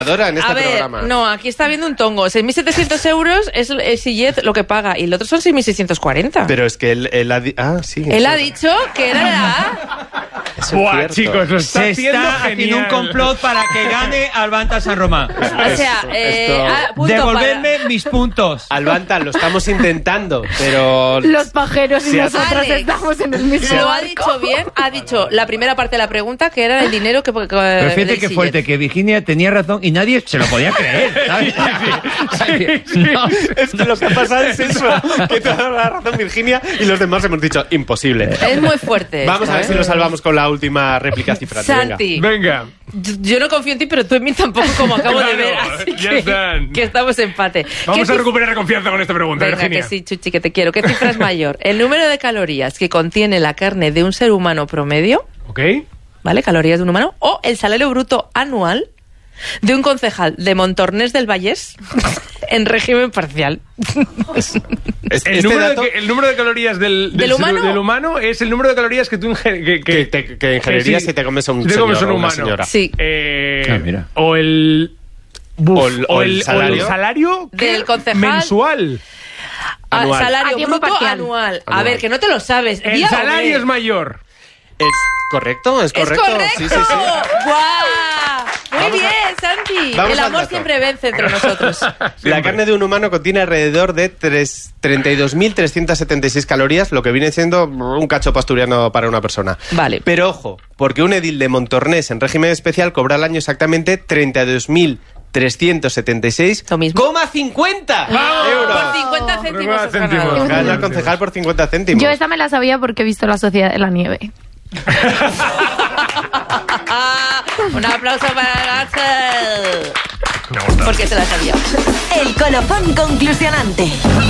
en este programa. No, aquí está viendo un tongo. 6.700 euros es Sillet lo que paga y el otro son 6.640. Pero es que él ha dicho que era la A. Buah, chicos, lo está haciendo un complot para que gane Albanta San Román. O sea, devolverme mis puntos. Albanta, lo estamos intentando, pero... Los pajeros y nosotros Alex, estamos en el mismo lo ha barco. dicho bien, ha dicho la primera parte de la pregunta, que era el dinero que... Pero fíjate que fuerte, que Virginia tenía razón y nadie se lo podía creer, ¿sabes? No, es que lo que ha pasado es eso, que te ha dado la razón Virginia y los demás hemos dicho imposible. Es muy fuerte. Vamos a ver si lo salvamos con la última réplica cifrada. Santi. Venga. Yo no confío en ti, pero tú en mí tampoco, como acabo de ver. Así que estamos empate. Vamos a recuperar la confianza con esta pregunta, Venga, Virginia. que sí, Chuchi, que te quiero. ¿Qué cifra es mayor? ¿El número de calorías que contiene la carne de un ser humano promedio? Ok. ¿Vale? Calorías de un humano. ¿O el salario bruto anual de un concejal de Montornés del Vallés en régimen parcial? El número de calorías del humano es el número de calorías que tú ingerirías si te comes a un señor o una señora. Sí. Mira. O el salario del concejal mensual. Anual. Salario bruto anual. A ver, que no te lo sabes. El salario es mayor. ¿Es correcto? ¿Es correcto? Sí. ¡Guau! Muy bien, Santi. El amor siempre vence entre nosotros. La carne de un humano contiene alrededor de 32.376 calorías, lo que viene siendo un cacho asturiano para una persona. Vale. Pero ojo, porque un edil de Montornés en régimen especial cobra al año exactamente 32.376,50 euros. Por 50 céntimos. Gana el concejal por 50 céntimos. Yo esta me la sabía porque he visto La Sociedad de la Nieve. Un aplauso para Axel. Porque se la sabía. El colofón conclusionante.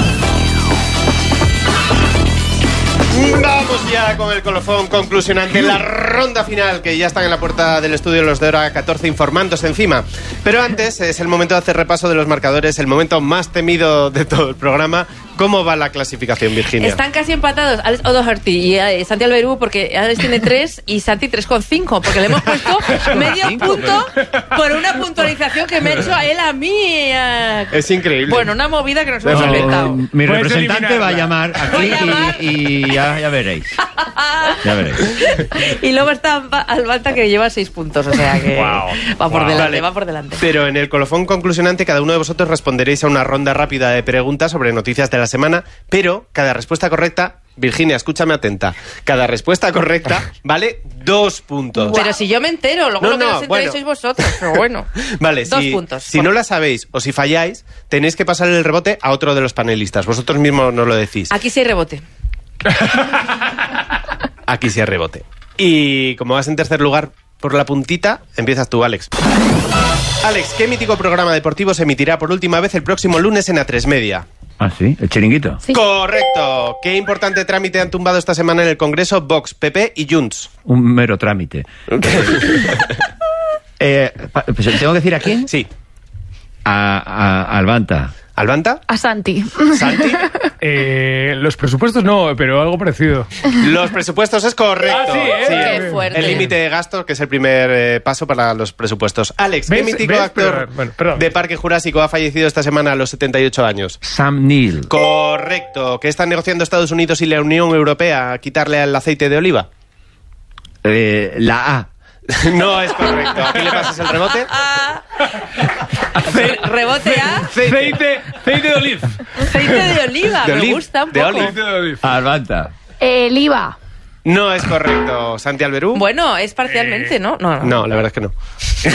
Vamos ya con el colofón conclusionante, la ronda final, que ya están en la puerta del estudio los de hora 14 informándose encima. Pero antes es el momento de hacer repaso de los marcadores, el momento más temido de todo el programa. ¿Cómo va la clasificación, Virginia? Están casi empatados Alex O'Doherty y Santi Alberú, porque Alex tiene 3 y Santi 3,5, porque le hemos puesto medio punto por una puntualización que me ha hecho a él a mí. Es increíble. Bueno, una movida que nos hemos inventado. Mi representante va a llamar aquí y ya veréis. Ya veréis. Y luego está Albanta, que lleva 6 puntos, o sea que va por delante, vale. Va por delante. Pero en el colofón conclusionante cada uno de vosotros responderéis a una ronda rápida de preguntas sobre noticias de la semana, pero cada respuesta correcta, Virginia, escúchame atenta, cada respuesta correcta vale 2 puntos. Pero si yo me entero, luego lo que no os enteréis sois vosotros, pero bueno. Vale, 2 puntos. Si no la sabéis o si falláis, tenéis que pasar el rebote a otro de los panelistas. Vosotros mismos nos lo decís. Aquí sí hay rebote. Aquí sí hay rebote. Y como vas en tercer lugar por la puntita, empiezas tú, Alex. Alex, ¿qué mítico programa deportivo se emitirá por última vez el próximo lunes en A3 Media? Ah, sí, el chiringuito. Sí. Correcto. ¿Qué importante trámite han tumbado esta semana en el Congreso Vox, PP y Junts? Un mero trámite. ¿Tengo que decir a quién? Sí. A Albanta. ¿Albanta? A Santi. ¿Santi? Los presupuestos no, pero algo parecido. Los presupuestos es correcto. Ah, sí, Qué fuerte. El límite de gastos, que es el primer paso para los presupuestos. Alex, ¿qué mítico actor de Parque Jurásico ha fallecido esta semana a los 78 años? Sam Neill. Correcto. ¿Qué están negociando Estados Unidos y la Unión Europea a quitarle al aceite de oliva? La A. No es correcto. ¿A quién le pasas el rebote? Rebote a Aceite de oliva. aceite de oliva. Me gusta un poco. Aceite de oliva. Albanta. El IVA. No es correcto. ¿Santi Alberú? Bueno, es parcialmente, ¿no? No, la verdad es que no.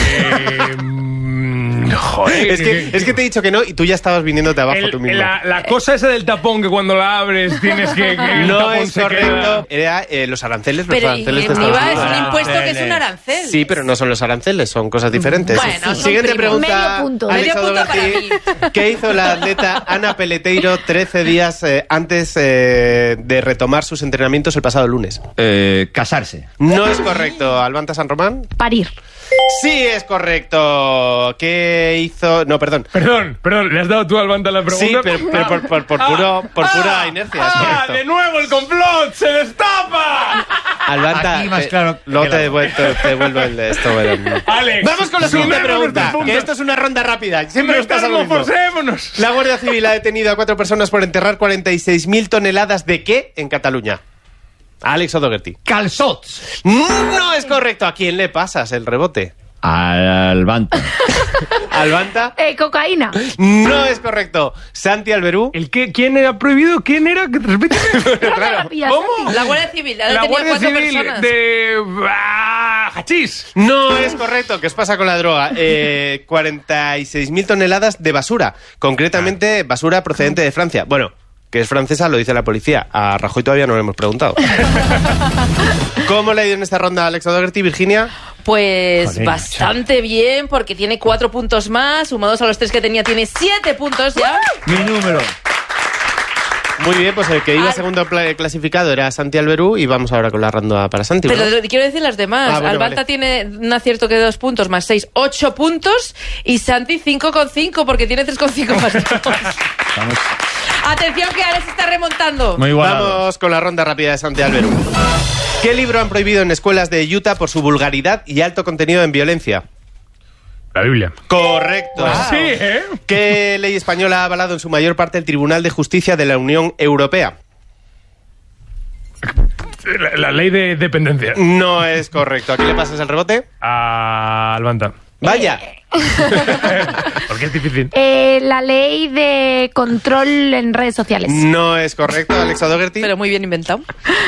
Joder. Es que te he dicho que no y tú ya estabas viniéndote abajo tú mismo. La cosa esa del tapón, que cuando la abres tienes que el no tapón es se correcto. queda. Era los aranceles. Pero los aranceles de el Estados IVA es Unidos. un impuesto que es un arancel. Sí, pero no son los aranceles, son cosas diferentes. Bueno, son Siguiente primos. pregunta. Medio punto. Alex Medio punto para O'Doherty. mí. ¿Qué hizo la atleta Ana Peleteiro 13 días antes de retomar sus entrenamientos el pasado lunes? Casarse. No es correcto. ¿Albanta San Román? Parir. Sí, es correcto. ¿Qué hizo? No, perdón. Perdón, ¿le has dado tú al Banta la pregunta? Sí, pero por pura inercia. Es correcto. ¡De nuevo el complot! ¡Se destapa! Albanta, Aquí más claro luego que te la- devuelvo el de esto. Bueno. Alex, Vamos con la siguiente sumémonos pregunta, de puntos. que esto es una ronda rápida. Siempre nos pasa lo mismo. Metamorfosémonos. La Guardia Civil ha detenido a 4 personas por enterrar 46.000 toneladas de ¿qué en Cataluña? Alex O'Doherty. Calzots. No es correcto. ¿A quién le pasas el rebote? Al Banta. ¿Albanta? Cocaína. No es correcto. ¿Santi Alberú? ¿Quién era prohibido? ¿Quién era? Repíteme. Claro. ¿Cómo? La Guardia Civil. La Guardia 4 Civil personas. de... hachís. No es correcto. ¿Qué os pasa con la droga? 46.000 toneladas de basura. Concretamente, basura procedente de Francia. Bueno, que es francesa, lo dice la policía. A Rajoy todavía no le hemos preguntado. ¿Cómo le ha ido en esta ronda a Alex O'Doherty, Virginia? Pues Joder, bastante bien, porque tiene 4 puntos más. Sumados a los 3 que tenía, tiene 7 puntos ya. Mi número. Muy bien, pues el que iba segundo clasificado era Santi Alberú y vamos ahora con la ronda para Santi. Pero ¿no? quiero decir las demás. Ah, bueno, Albanta vale. tiene un acierto que 2 puntos más 6, 8 puntos. Y Santi 5,5 porque tiene 3,5 más 2. Vamos. Atención que Alex está remontando. Muy igualado. Vamos con la ronda rápida de Santi Alberú. ¿Qué libro han prohibido en escuelas de Utah por su vulgaridad y alto contenido en violencia? La Biblia. Correcto. Sí, ¿eh? ¿Qué ley española ha avalado en su mayor parte el Tribunal de Justicia de la Unión Europea? La ley de dependencia. No es correcto. ¿A quién le pasas el rebote? A Albanta. Vaya. Porque es difícil. La ley de control en redes sociales. No es correcto, Alex O'Doherty. Pero muy bien inventado.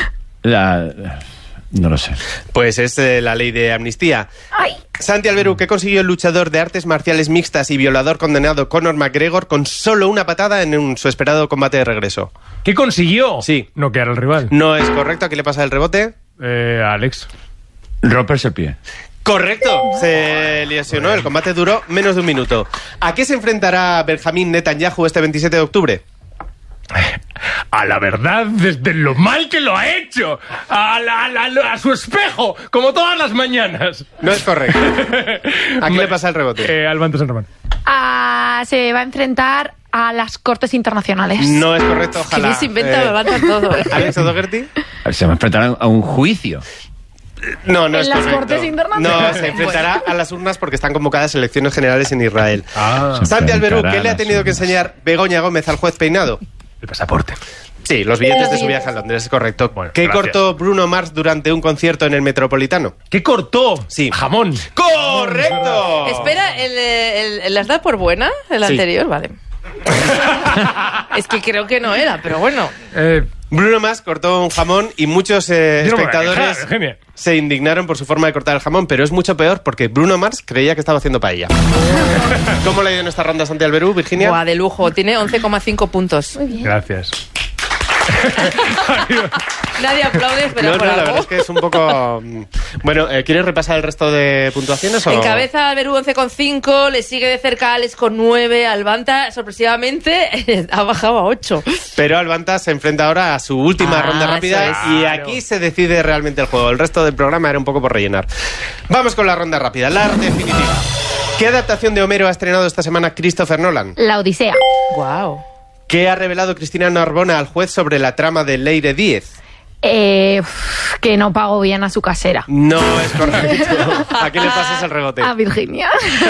No lo sé. Pues es la ley de amnistía. Ay. Santi Alberú, ¿qué consiguió el luchador de artes marciales mixtas y violador condenado Conor McGregor con solo una patada en su esperado combate de regreso? ¿Qué consiguió? Sí. Noquear al rival. No es correcto. ¿A quién le pasa el rebote? Alex. Romperse el pie. Correcto. Se lesionó. El combate duró menos de un minuto. ¿A qué se enfrentará Benjamín Netanyahu este 27 de octubre? A la verdad, desde lo mal que lo ha hecho. A su espejo, como todas las mañanas. No es correcto. ¿A quién le pasa el rebote? Albanta San Román. Se va a enfrentar a las Cortes Internacionales. No es correcto, Que ojalá. bien se inventa, levanta todo. Alex O'Doherty. Se va a enfrentar a un juicio. No, no ¿En es las correcto. Cortes Internacionales? No, se enfrentará a las urnas porque están convocadas elecciones generales en Israel. Ah, Santi Alberú, enfrentará ¿qué le a ha las tenido que urnas. enseñar Begoña Gómez al juez Peinado? el pasaporte. Sí, los billetes de su viaje a Londres, es correcto. Bueno, ¿Qué gracias. cortó Bruno Mars durante un concierto en el Metropolitano? ¿Qué cortó? Sí. Jamón. ¡Correcto! Espera, ¿las da por buena el Sí. anterior? Vale. Es que creo que no era, pero bueno. Bruno Mars cortó un jamón y muchos Yo no me voy a espectadores quejar, Eugenia. se indignaron por su forma de cortar el jamón, pero es mucho peor porque Bruno Mars creía que estaba haciendo paella. ¿Cómo le ha ido en esta ronda Santi Alberú, Virginia? Buah, de lujo. Tiene 11,5 puntos. Gracias. Nadie aplaude, pero No, por la algo. verdad es que es un poco... Bueno, ¿quieres repasar el resto de puntuaciones o...? Encabeza Alberú 11,5, le sigue de cerca Alex con 9, Albanta sorpresivamente ha bajado a 8. Pero Albanta se enfrenta ahora a su última ronda rápida eso es. y Claro. aquí se decide realmente el juego. El resto del programa era un poco por rellenar. Vamos con la ronda rápida, la definitiva. ¿Qué adaptación de Homero ha estrenado esta semana Christopher Nolan? La Odisea. Wow. ¿Qué ha revelado Cristina Narbona al juez sobre la trama de Leire Díez? Que no pago bien a su casera. No es correcto. ¿A quién le pasas el rebote? A Virginia.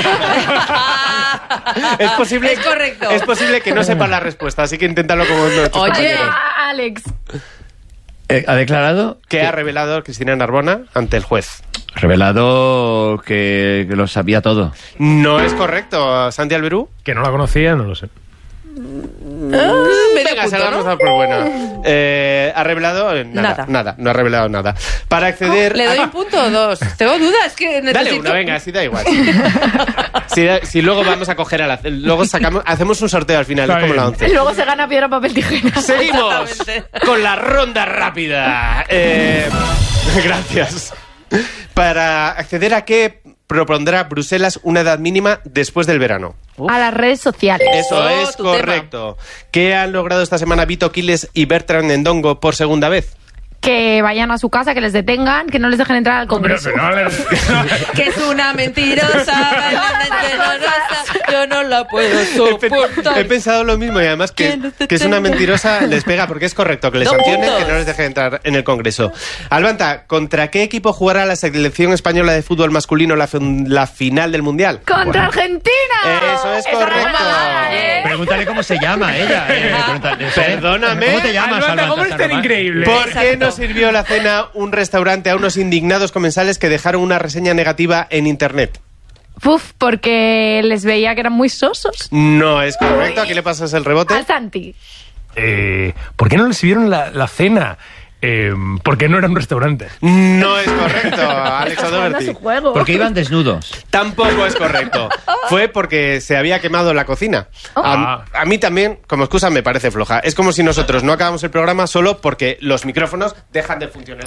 Es posible, Es correcto. Es posible que no sepa la respuesta, así que inténtalo como nuestros Oye. compañeros. A Alex. ¿Ha declarado? ¿Qué ha revelado Cristina Narbona ante el juez? Revelado que lo sabía todo. No es correcto. ¿Santi Alberú? Que no la conocía, no lo sé. Medio Venga, se la punto, vamos a ¿no? dar por buena. ¿Ha revelado? Nada, no ha revelado nada. Para acceder... ¿Le doy un punto o 2? Tengo dudas, que necesito... Dale una, venga, así da igual. Si luego vamos a coger a la... Luego hacemos un sorteo al final, Está es como la bien. 11. Luego se gana piedra, papel, tijera. Seguimos Exactamente. con la ronda rápida. Gracias. Para acceder a qué propondrá Bruselas una edad mínima después del verano. A las redes sociales. Eso es tu correcto. ¿Qué han logrado esta semana Vito Quiles y Bertrand Endongo por segunda vez? que vayan a su casa, que les detengan, que no les dejen entrar al Congreso. Que es una mentirosa, yo no la puedo soportar. He pensado lo mismo y además que es una mentirosa les pega porque es correcto que les sancionen, que no les dejen entrar en el Congreso. Albanta, ¿contra qué equipo jugará la selección española de fútbol masculino la final del Mundial? ¡Contra Argentina! Eso es correcto. Pregúntale cómo se llama ella. Perdóname. ¿Cómo te llamas, Albanta, ¿cómo Albanta es tan San Román? increíble? ¿Por qué no sirvió la cena un restaurante a unos indignados comensales que dejaron una reseña negativa en internet? Porque les veía que eran muy sosos. No es correcto. ¿A quién le pasas el rebote? Al Santi. ¿Por qué no les sirvieron la cena? Porque no era un restaurante. No es correcto, Alex O'Doherty. Porque iban desnudos. Tampoco es correcto. Fue porque se había quemado la cocina. A mí también, como excusa, me parece floja. Es como si nosotros no acabamos el programa solo porque los micrófonos dejan de funcionar.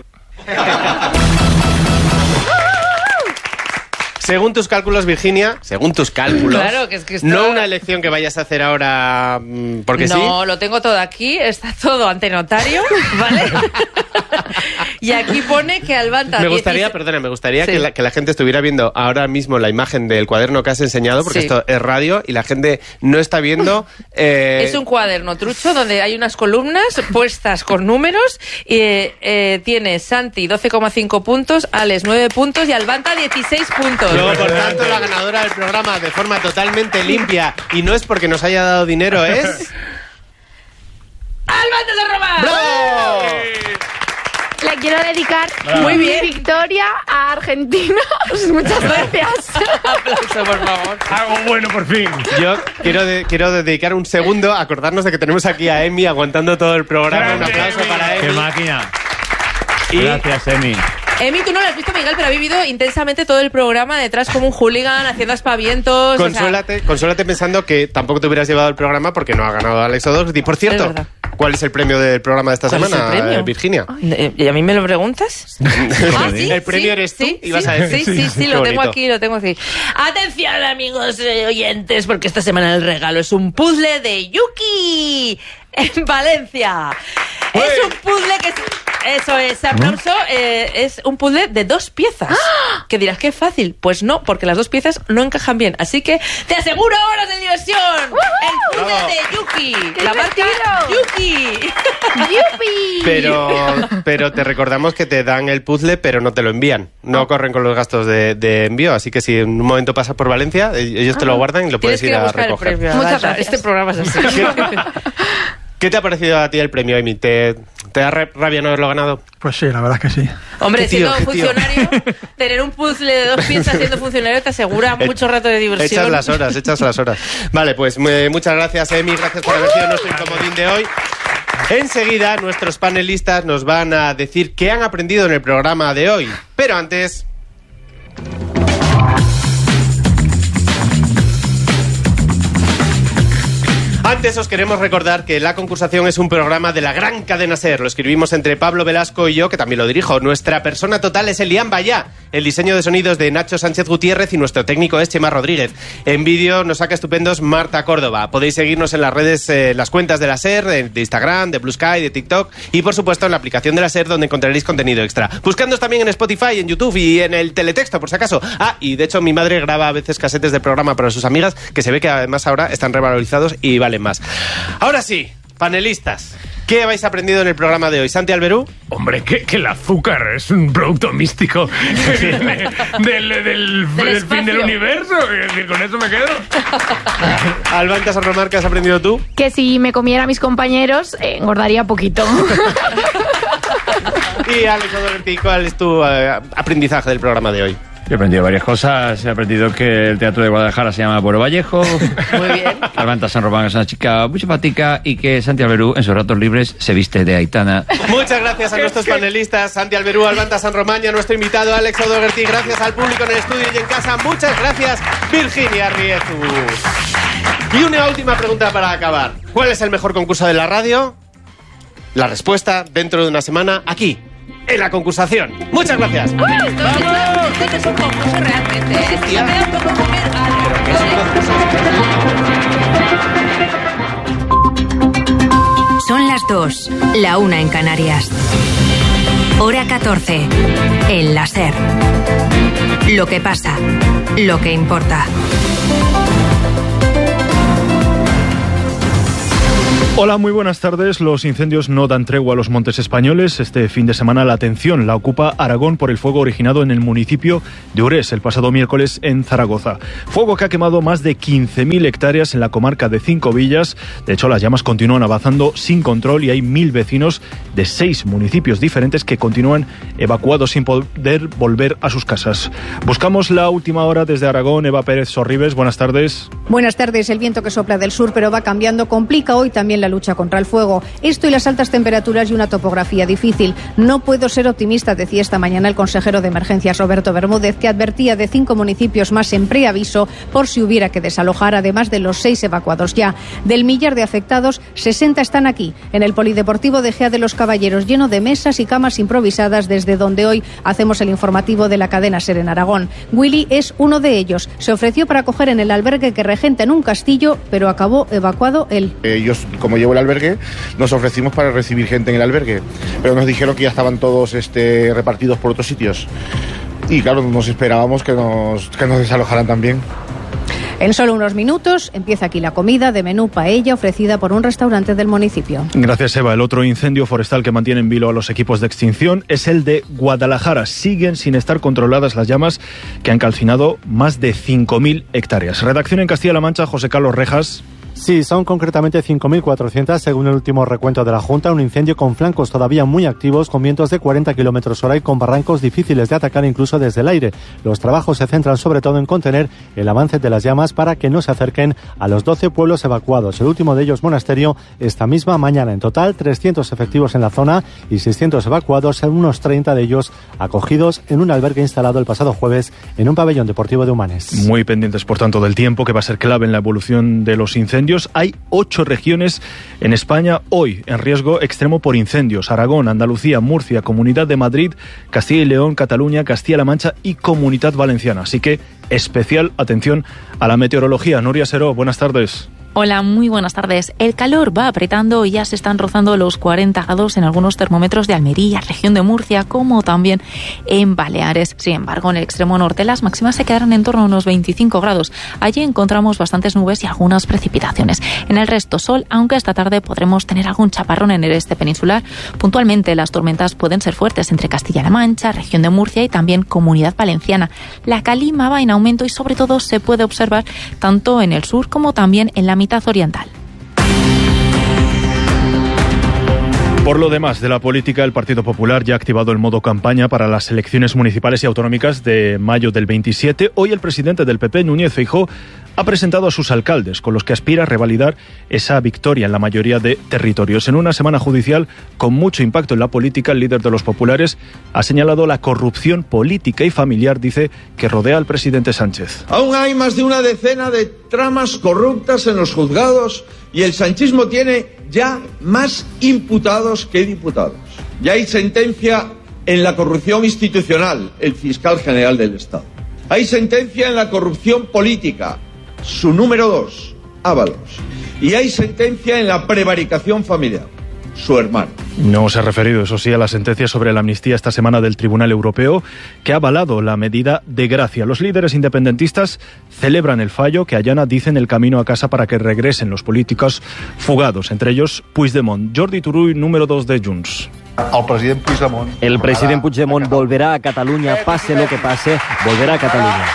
Según tus cálculos, Virginia, Claro, que es que esto... no una elección que vayas a hacer ahora porque sí. No, lo tengo todo aquí, está todo ante notario, ¿vale? Y aquí pone que Albanta... Me gustaría Sí. que la gente estuviera viendo ahora mismo la imagen del cuaderno que has enseñado, porque Sí. esto es radio y la gente no está viendo... Es un cuaderno trucho donde hay unas columnas puestas con números y tiene Santi 12,5 puntos, Alex 9 puntos y Albanta 16 puntos. Luego, por tanto, la ganadora del programa de forma totalmente limpia, y no es porque nos haya dado dinero, es... ¡Albanta San Román! ¡Bravo! Le quiero dedicar Muy bien. mi victoria a Argentina. Muchas gracias. Aplauso, por favor. Algo bueno, por fin. Yo quiero dedicar un segundo a acordarnos de que tenemos aquí a Emi aguantando todo el programa. Un Grande, aplauso Emi. para ¡Qué Emi. máquina! Y- Gracias, Emi. Emi, tú no lo has visto, Miguel, pero ha vivido intensamente todo el programa detrás como un hooligan, haciendo aspavientos. Consuélate pensando que tampoco te hubieras llevado el programa porque no ha ganado Alex O'Doherty. Por Es cierto, verdad. ¿cuál es el premio del programa de esta ¿Cuál es el semana, premio? Virginia? ¿Y a mí me lo preguntas? ¿Sí? El premio eres tú, Sí, ibas a decir. sí, Qué lo tengo bonito. aquí. Atención, amigos oyentes, porque esta semana el regalo es un puzzle de Yuki en Valencia. Es un puzzle que... Eso es, aplauso. Es un puzzle de 2 piezas. Que dirás, qué fácil. Pues no, porque las 2 piezas no encajan bien. Así que te aseguro horas de diversión. El puzzle de Yuki. La marca Yuki. ¡Yupi! Pero te recordamos que te dan el puzzle, pero no te lo envían. No corren con los gastos de envío. Así que si en un momento pasas por Valencia, ellos te lo guardan y lo puedes Tienes ir que a buscar el recoger. premio. Muchas Albanta. gracias. Este programa es así. ¿Qué te ha parecido a ti el premio, Emi? ¿Te da rabia no haberlo ganado? Pues sí, la verdad es que sí. Hombre, Qué tío, siendo qué tío. funcionario, tener un puzzle de 2 piezas siendo funcionario te asegura mucho rato de diversión. Echas las horas. Vale, pues muchas gracias, Emi. Gracias por haber sido nuestro incomodín de hoy. Enseguida, nuestros panelistas nos van a decir qué han aprendido en el programa de hoy. Pero antes... Antes os queremos recordar que La Concursación es un programa de la gran cadena SER. Lo escribimos entre Pablo Velasco y yo, que también lo dirijo. Nuestra persona total es Elian Bayá. El diseño de sonidos de Nacho Sánchez Gutiérrez y nuestro técnico es Chema Rodríguez. En vídeo nos saca estupendos Marta Córdoba. Podéis seguirnos en las redes, las cuentas de la SER, de Instagram, de Blue Sky, de TikTok y por supuesto en la aplicación de la SER donde encontraréis contenido extra. Buscándonos también en Spotify, en YouTube y en el teletexto por si acaso. Y de hecho mi madre graba a veces casetes del programa para sus amigas que se ve que además ahora están revalorizados y valen más. Ahora sí, panelistas, ¿qué habéis aprendido en el programa de hoy? Santi Alberú. Hombre, que el azúcar es un producto místico que viene del fin espacio. del universo. Es decir, con eso me quedo. Albanta San Román, ¿qué has aprendido tú? Que si me comiera a mis compañeros, engordaría poquito. Y Alex O'Doherty, ¿cuál es tu aprendizaje del programa de hoy? Yo he aprendido varias cosas. He aprendido que el Teatro de Guadalajara se llama Pueblo Vallejo. Muy bien. Albanta San Román es una chica muy simpática y que Santi Alberú en sus ratos libres se viste de Aitana. Muchas gracias a nuestros panelistas, Santi Alberú, Albanta San Román y a nuestro invitado Alex O'Doherty. Gracias al público en el estudio y en casa. Muchas gracias, Virginia Riezu. Y una última pregunta para acabar. ¿Cuál es el mejor concurso de la radio? La respuesta dentro de una semana aquí, en La Concursación. Muchas gracias. Esto no es un concurso realmente. Esto se me da un poco comer Son las 2, la 1 en Canarias. Hora 14. El láser. Lo que pasa, lo que importa. Hola, muy buenas tardes. Los incendios no dan tregua a los montes españoles. Este fin de semana la atención la ocupa Aragón por el fuego originado en el municipio de Urés el pasado miércoles en Zaragoza. Fuego que ha quemado más de 15.000 hectáreas en la comarca de 5 villas. De hecho, las llamas continúan avanzando sin control y hay 1.000 vecinos de 6 municipios diferentes que continúan evacuados sin poder volver a sus casas. Buscamos la última hora desde Aragón. Eva Pérez Sorribes, buenas tardes. Buenas tardes. El viento que sopla del sur pero va cambiando complica hoy también la lucha contra el fuego. Esto y las altas temperaturas y una topografía difícil. No puedo ser optimista, decía esta mañana el consejero de Emergencias Roberto Bermúdez, que advertía de 5 municipios más en preaviso por si hubiera que desalojar, además de los 6 evacuados ya. Del millar de afectados, 60 están aquí, en el Polideportivo de Gea de los Caballeros, lleno de mesas y camas improvisadas, desde donde hoy hacemos el informativo de la cadena SER en Aragón. Willy es uno de ellos. Se ofreció para acoger en el albergue que regenta en un castillo, pero acabó evacuado él. Como llevo el albergue, nos ofrecimos para recibir gente en el albergue, pero nos dijeron que ya estaban todos repartidos por otros sitios y claro, nos esperábamos que nos desalojaran también. En solo unos minutos empieza aquí la comida de menú paella ofrecida por un restaurante del municipio. Gracias, Eva. El otro incendio forestal que mantiene en vilo a los equipos de extinción es el de Guadalajara. Siguen sin estar controladas las llamas que han calcinado más de 5.000 hectáreas. Redacción en Castilla-La Mancha, José Carlos Rejas. Sí, son concretamente 5.400 según el último recuento de la Junta, un incendio con flancos todavía muy activos, con vientos de 40 km/h y con barrancos difíciles de atacar incluso desde el aire. Los trabajos se centran sobre todo en contener el avance de las llamas para que no se acerquen a los 12 pueblos evacuados. El último de ellos, Monasterio, esta misma mañana. En total, 300 efectivos en la zona y 600 evacuados, unos 30 de ellos acogidos en un albergue instalado el pasado jueves en un pabellón deportivo de Humanes. Muy pendientes, por tanto, del tiempo, que va a ser clave en la evolución de los incendios. Hay 8 regiones en España hoy en riesgo extremo por incendios: Aragón, Andalucía, Murcia, Comunidad de Madrid, Castilla y León, Cataluña, Castilla-La Mancha y Comunidad Valenciana. Así que especial atención a la meteorología. Nuria Seró, buenas tardes. Hola, muy buenas tardes. El calor va apretando y ya se están rozando los 40 grados en algunos termómetros de Almería, región de Murcia, como también en Baleares. Sin embargo, en el extremo norte las máximas se quedarán en torno a unos 25 grados. Allí encontramos bastantes nubes y algunas precipitaciones. En el resto, sol, aunque esta tarde podremos tener algún chaparrón en el este peninsular. Puntualmente, las tormentas pueden ser fuertes entre Castilla-La Mancha, región de Murcia y también Comunidad Valenciana. La calima va en aumento y sobre todo se puede observar tanto en el sur como también en la mitad oriental. Por lo demás de la política, el Partido Popular ya ha activado el modo campaña para las elecciones municipales y autonómicas de mayo del 27. Hoy el presidente del PP, Núñez Feijóo, ha presentado a sus alcaldes, con los que aspira a revalidar esa victoria en la mayoría de territorios. En una semana judicial con mucho impacto en la política, el líder de los populares ha señalado la corrupción política y familiar, dice, que rodea al presidente Sánchez. Aún hay más de una decena de tramas corruptas en los juzgados y el sanchismo tiene ya más imputados que diputados. Ya hay sentencia en la corrupción institucional, el fiscal general del Estado. Hay sentencia en la corrupción política, su número 2, Ábalos. Y hay sentencia en la prevaricación familiar, su hermano. No se ha referido, eso sí, a la sentencia sobre la amnistía esta semana del Tribunal Europeo, que ha avalado la medida de gracia. Los líderes independentistas celebran el fallo que allana, dicen, el camino a casa para que regresen los políticos fugados, entre ellos Puigdemont. Jordi Turull, número 2 de Junts. El presidente Puigdemont volverá a Cataluña, pase lo que pase, volverá a Cataluña.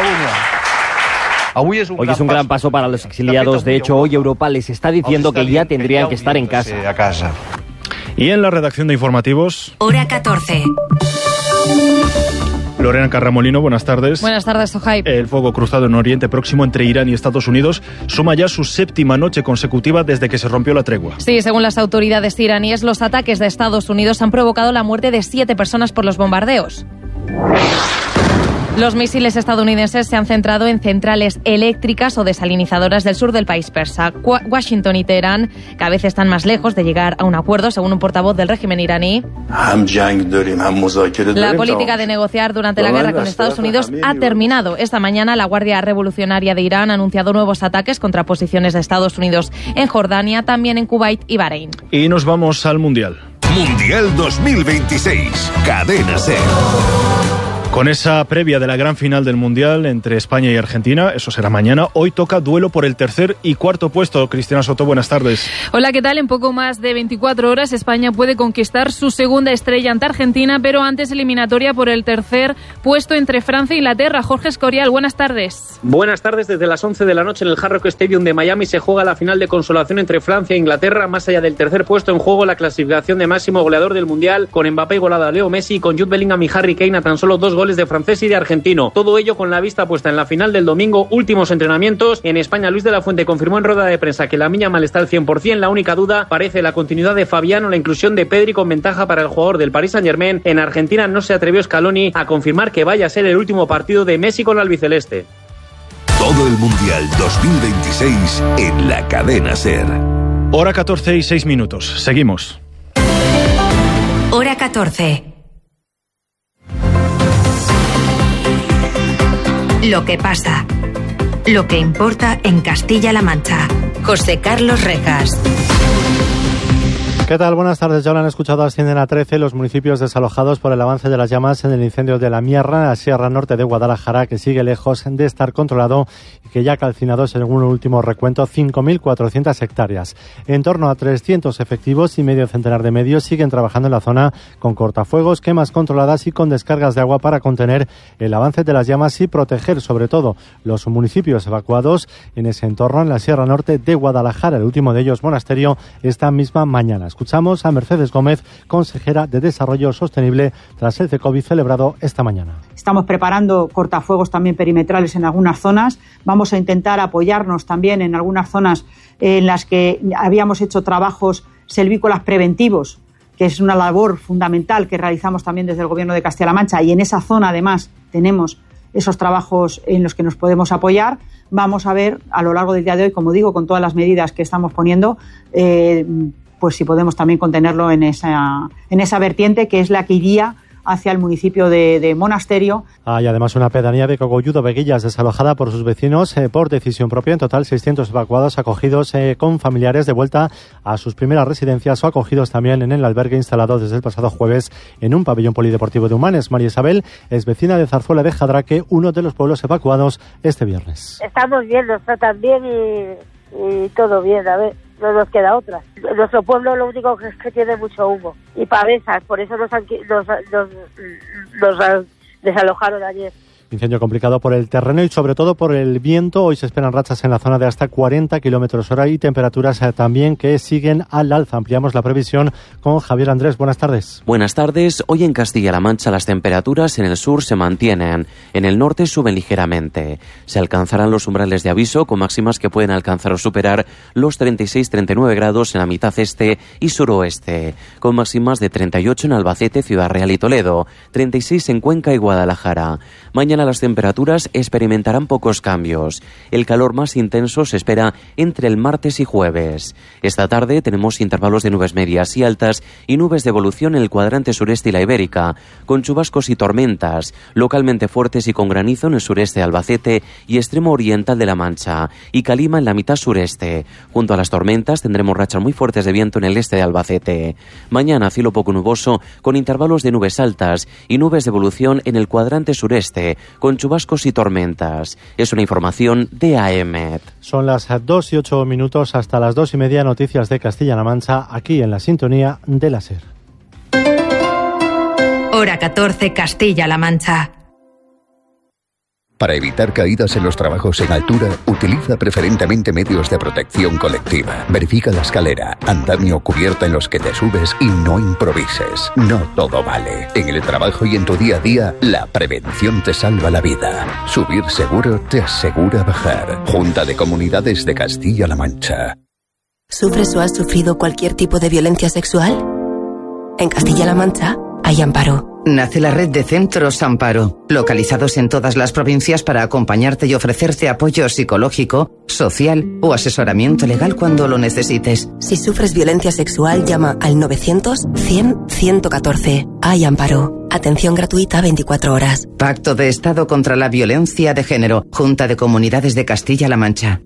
Hoy es un gran paso para los exiliados. De hecho, hoy Europa les está diciendo que ya tendrían que estar en casa. Y en la redacción de informativos... Hora 14. Lorena Carramolino, buenas tardes. Buenas tardes, Sohaib. El fuego cruzado en Oriente Próximo entre Irán y Estados Unidos suma ya su 7ª noche consecutiva desde que se rompió la tregua. Sí, según las autoridades iraníes, los ataques de Estados Unidos han provocado la muerte de 7 personas por los bombardeos. Los misiles estadounidenses se han centrado en centrales eléctricas o desalinizadoras del sur del país persa. Washington y Teherán cada vez están más lejos de llegar a un acuerdo, según un portavoz del régimen iraní. La política de negociar durante la guerra con Estados Unidos ha terminado. Esta mañana la Guardia Revolucionaria de Irán ha anunciado nuevos ataques contra posiciones de Estados Unidos en Jordania, también en Kuwait y Bahrein. Y nos vamos al Mundial. Mundial 2026. Cadena SER. Con esa previa de la gran final del Mundial entre España y Argentina, eso será mañana, hoy toca duelo por el tercer y cuarto puesto. Cristina Soto, buenas tardes. Hola, ¿qué tal? En poco más de 24 horas España puede conquistar su segunda estrella ante Argentina, pero antes eliminatoria por el tercer puesto entre Francia e Inglaterra. Jorge Escorial, buenas tardes. Buenas tardes. Desde las 11 de la noche en el Hard Rock Stadium de Miami se juega la final de consolación entre Francia e Inglaterra. Más allá del tercer puesto en juego, la clasificación de máximo goleador del Mundial, con Mbappé igualado a Leo Messi y con Jude Bellingham y Harry Kane a tan solo 2 goles de francés y de argentino. Todo ello con la vista puesta en la final del domingo. Últimos entrenamientos. En España, Luis de la Fuente confirmó en rueda de prensa que Lamine Yamal está al 100%. La única duda parece la continuidad de Fabián o la inclusión de Pedri con ventaja para el jugador del Paris Saint-Germain. En Argentina no se atrevió Scaloni a confirmar que vaya a ser el último partido de Messi con la albiceleste. Todo el Mundial 2026 en la Cadena SER. Hora 14 y 6 minutos. Seguimos. Hora 14. Lo que pasa. Lo que importa en Castilla-La Mancha. José Carlos Rejas. ¿Qué tal? Buenas tardes. Ya lo han escuchado, ascienden a 13 los municipios desalojados por el avance de las llamas en el incendio de la Mierra, en la Sierra Norte de Guadalajara, que sigue lejos de estar controlado y que ya ha calcinado, según un último recuento, 5.400 hectáreas. En torno a 300 efectivos y medio centenar de medios siguen trabajando en la zona con cortafuegos, quemas controladas y con descargas de agua para contener el avance de las llamas y proteger, sobre todo, los municipios evacuados en ese entorno, en la Sierra Norte de Guadalajara. El último de ellos, Monasterio, esta misma mañana. Escuchamos a Mercedes Gómez, consejera de Desarrollo Sostenible, tras el CECOVID celebrado esta mañana. Estamos preparando cortafuegos también perimetrales en algunas zonas. Vamos a intentar apoyarnos también en algunas zonas en las que habíamos hecho trabajos selvícolas preventivos, que es una labor fundamental que realizamos también desde el Gobierno de Castilla-La Mancha, y en esa zona además tenemos esos trabajos en los que nos podemos apoyar. Vamos a ver a lo largo del día de hoy, como digo, con todas las medidas que estamos poniendo, pues si podemos también contenerlo en esa vertiente, que es la que iría hacia el municipio de Monasterio. Hay además una pedanía de Cogolludo Veguillas desalojada por sus vecinos por decisión propia. En total, 600 evacuados acogidos con familiares de vuelta a sus primeras residencias o acogidos también en el albergue instalado desde el pasado jueves en un pabellón polideportivo de Humanes. María Isabel es vecina de Zarzuela de Jadraque, uno de los pueblos evacuados este viernes. Estamos bien, nos tratan bien y todo bien, a ver. No nos queda otra. Nuestro pueblo lo único que es que tiene mucho humo y pavesas, por eso nos desalojaron ayer. Incendio complicado por el terreno y sobre todo por el viento. Hoy se esperan rachas en la zona de hasta 40 kilómetros hora y temperaturas también que siguen al alza. Ampliamos la previsión con Javier Andrés. Buenas tardes. Buenas tardes. Hoy en Castilla-La Mancha las temperaturas en el sur se mantienen. En el norte suben ligeramente. Se alcanzarán los umbrales de aviso con máximas que pueden alcanzar o superar los 36-39 grados en la mitad este y suroeste. Con máximas de 38 en Albacete, Ciudad Real y Toledo. 36 en Cuenca y Guadalajara. Mañana las temperaturas experimentarán pocos cambios. El calor más intenso se espera entre el martes y jueves. Esta tarde tenemos intervalos de nubes medias y altas y nubes de evolución en el cuadrante sureste y la Ibérica, con chubascos y tormentas, localmente fuertes y con granizo en el sureste de Albacete y extremo oriental de La Mancha, y calima en la mitad sureste. Junto a las tormentas tendremos rachas muy fuertes de viento en el este de Albacete. Mañana cielo poco nuboso, con intervalos de nubes altas y nubes de evolución en el cuadrante sureste, con chubascos y tormentas. Es una información de AEMET. Son las 2 y 8 minutos, hasta las 2 y media, noticias de Castilla-La Mancha, aquí en la sintonía de la SER. Hora 14, Castilla-La Mancha. Para evitar caídas en los trabajos en altura, utiliza preferentemente medios de protección colectiva. Verifica la escalera, andamio, cubierta en los que te subes y no improvises. No todo vale. En el trabajo y en tu día a día, la prevención te salva la vida. Subir seguro te asegura bajar. Junta de Comunidades de Castilla-La Mancha. ¿Sufres o has sufrido cualquier tipo de violencia sexual? En Castilla-La Mancha hay amparo. Nace la red de centros Amparo, localizados en todas las provincias para acompañarte y ofrecerte apoyo psicológico, social o asesoramiento legal cuando lo necesites. Si sufres violencia sexual, llama al 900-100-114. Hay Amparo. Atención gratuita 24 horas. Pacto de Estado contra la Violencia de Género. Junta de Comunidades de Castilla-La Mancha.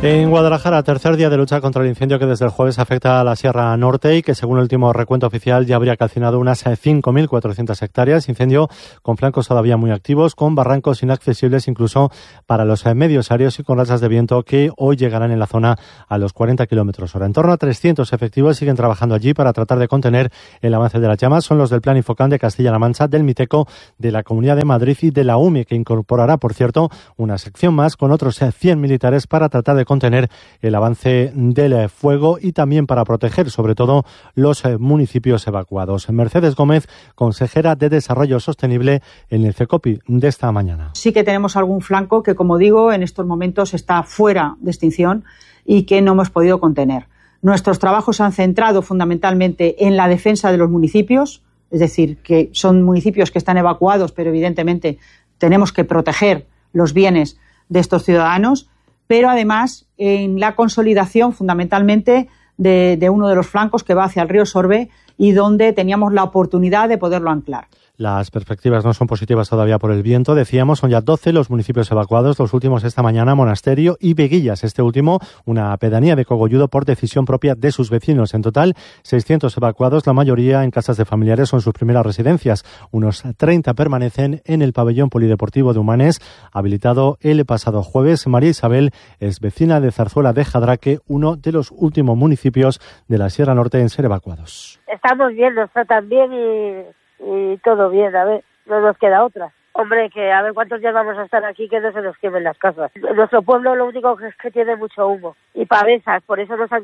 En Guadalajara, tercer día de lucha contra el incendio que desde el jueves afecta a la Sierra Norte y que según el último recuento oficial ya habría calcinado unas 5.400 hectáreas. Incendio con flancos todavía muy activos, con barrancos inaccesibles incluso para los medios aéreos y con rachas de viento que hoy llegarán en la zona a los 40 km/h. En torno a 300 efectivos siguen trabajando allí para tratar de contener el avance de las llamas. Son los del Plan Infocam de Castilla-La Mancha, del Miteco, de la Comunidad de Madrid y de la UMI, que incorporará, por cierto, una sección más con otros 100 militares para tratar de contener el avance del fuego y también para proteger sobre todo los municipios evacuados. Mercedes Gómez, consejera de Desarrollo Sostenible en el CECOPI de esta mañana. Sí que tenemos algún flanco que, como digo, en estos momentos está fuera de extinción y que no hemos podido contener. Nuestros trabajos se han centrado fundamentalmente en la defensa de los municipios, es decir, que son municipios que están evacuados, pero evidentemente tenemos que proteger los bienes de estos ciudadanos, pero además en la consolidación fundamentalmente de uno de los flancos que va hacia el río Sorbe y donde teníamos la oportunidad de poderlo anclar. Las perspectivas no son positivas todavía por el viento. Decíamos, son ya 12 los municipios evacuados, los últimos esta mañana, Monasterio y Veguillas. Este último, una pedanía de Cogolludo por decisión propia de sus vecinos. En total, 600 evacuados, la mayoría en casas de familiares, son sus primeras residencias. Unos 30 permanecen en el pabellón polideportivo de Humanes, habilitado el pasado jueves. María Isabel es vecina de Zarzuela de Jadraque, uno de los últimos municipios de la Sierra Norte en ser evacuados. Estamos bien, nos tratan bien y todo bien, a ver, no nos queda otra. Hombre, que a ver cuántos días vamos a estar aquí que no se nos quemen las casas. Nuestro pueblo lo único que es que tiene mucho humo y pavesas, por eso nos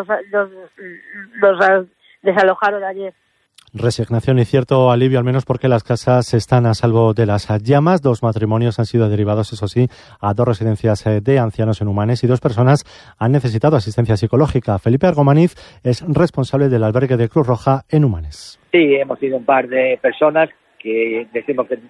desalojaron ayer. Resignación y cierto alivio, al menos porque las casas están a salvo de las llamas. 2 matrimonios han sido derivados, eso sí, a 2 residencias de ancianos en Humanes y 2 personas han necesitado asistencia psicológica. Felipe Argomaniz es responsable del albergue de Cruz Roja en Humanes. Sí, hemos tenido un par de personas que les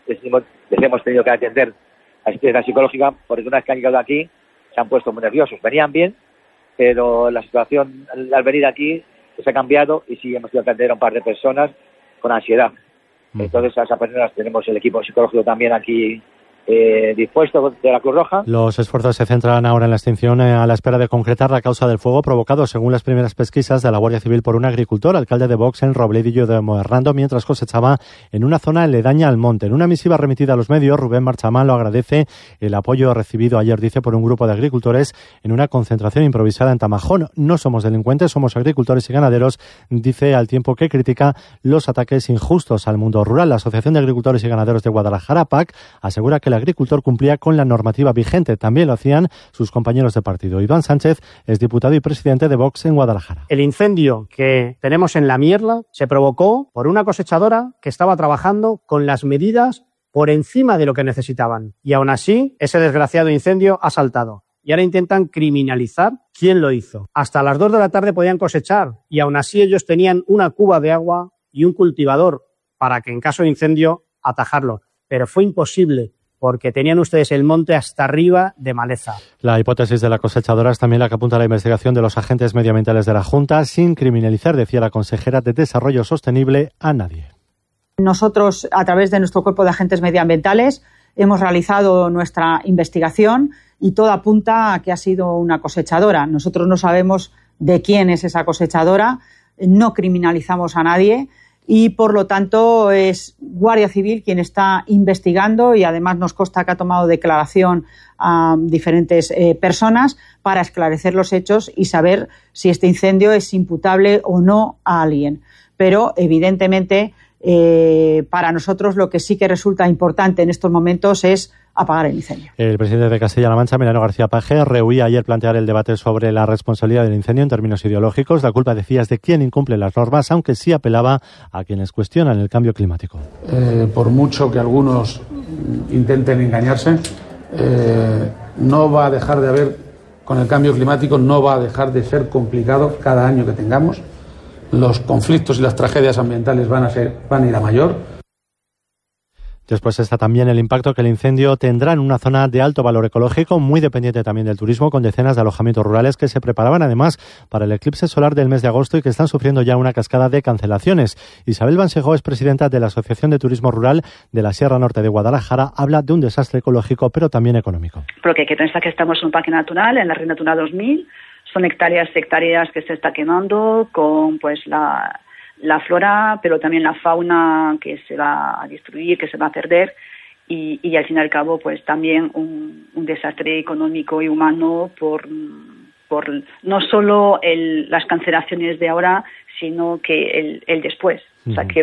hemos tenido que atender a asistencia psicológica porque una vez que han llegado aquí se han puesto muy nerviosos. Venían bien, pero la situación al venir aquí se ha cambiado y sí hemos tenido que atender a un par de personas con ansiedad. Entonces a esas personas tenemos el equipo psicológico también aquí dispuesto de la Cruz Roja. Los esfuerzos se centran ahora en la extinción a la espera de concretar la causa del fuego provocado, según las primeras pesquisas de la Guardia Civil, por un agricultor, alcalde de Vox en Robledillo de Moerrando, mientras cosechaba en una zona aledaña al monte. En una misiva remitida a los medios, Rubén Marchamán lo agradece el apoyo recibido ayer, dice, por un grupo de agricultores en una concentración improvisada en Tamajón. No somos delincuentes, somos agricultores y ganaderos, dice, al tiempo que critica los ataques injustos al mundo rural. La Asociación de Agricultores y Ganaderos de Guadalajara, PAC, asegura que el agricultor cumplía con la normativa vigente. También lo hacían sus compañeros de partido. Iván Sánchez es diputado y presidente de Vox en Guadalajara. El incendio que tenemos en La Mierla se provocó por una cosechadora que estaba trabajando con las medidas por encima de lo que necesitaban. Y aún así, ese desgraciado incendio ha saltado. Y ahora intentan criminalizar quién lo hizo. Hasta las 2 de la tarde podían cosechar y aún así ellos tenían una cuba de agua y un cultivador para que en caso de incendio atajarlo. Pero fue imposible, porque tenían ustedes el monte hasta arriba de maleza. La hipótesis de la cosechadora es también la que apunta a la investigación de los agentes medioambientales de la Junta, sin criminalizar, decía la consejera de Desarrollo Sostenible, a nadie. Nosotros, a través de nuestro cuerpo de agentes medioambientales, hemos realizado nuestra investigación y todo apunta a que ha sido una cosechadora. Nosotros no sabemos de quién es esa cosechadora, no criminalizamos a nadie, y por lo tanto es Guardia Civil quien está investigando y además nos consta que ha tomado declaración a diferentes personas para esclarecer los hechos y saber si este incendio es imputable o no a alguien. Pero evidentemente para nosotros lo que sí que resulta importante en estos momentos es apagar el incendio. El presidente de Castilla-La Mancha, Emiliano García Paje, rehuía ayer plantear el debate sobre la responsabilidad del incendio en términos ideológicos. La culpa, decía, es de quien incumple las normas, aunque sí apelaba a quienes cuestionan el cambio climático. Por mucho que algunos intenten engañarse, no va a dejar de haber, con el cambio climático, no va a dejar de ser complicado cada año que tengamos. Los conflictos y las tragedias ambientales van a ir a mayor. Después está también el impacto que el incendio tendrá en una zona de alto valor ecológico, muy dependiente también del turismo, con decenas de alojamientos rurales que se preparaban además para el eclipse solar del mes de agosto y que están sufriendo ya una cascada de cancelaciones. Isabel Bansejo es presidenta de la Asociación de Turismo Rural de la Sierra Norte de Guadalajara. Habla de un desastre ecológico, pero también económico. Porque hay que pensar que estamos en un parque natural, en la Red Natura 2000, son hectáreas que se está quemando con pues la flora, pero también la fauna que se va a destruir, que se va a perder y al fin y al cabo pues también un desastre económico y humano por no solo las cancelaciones de ahora, sino que el después. O sea,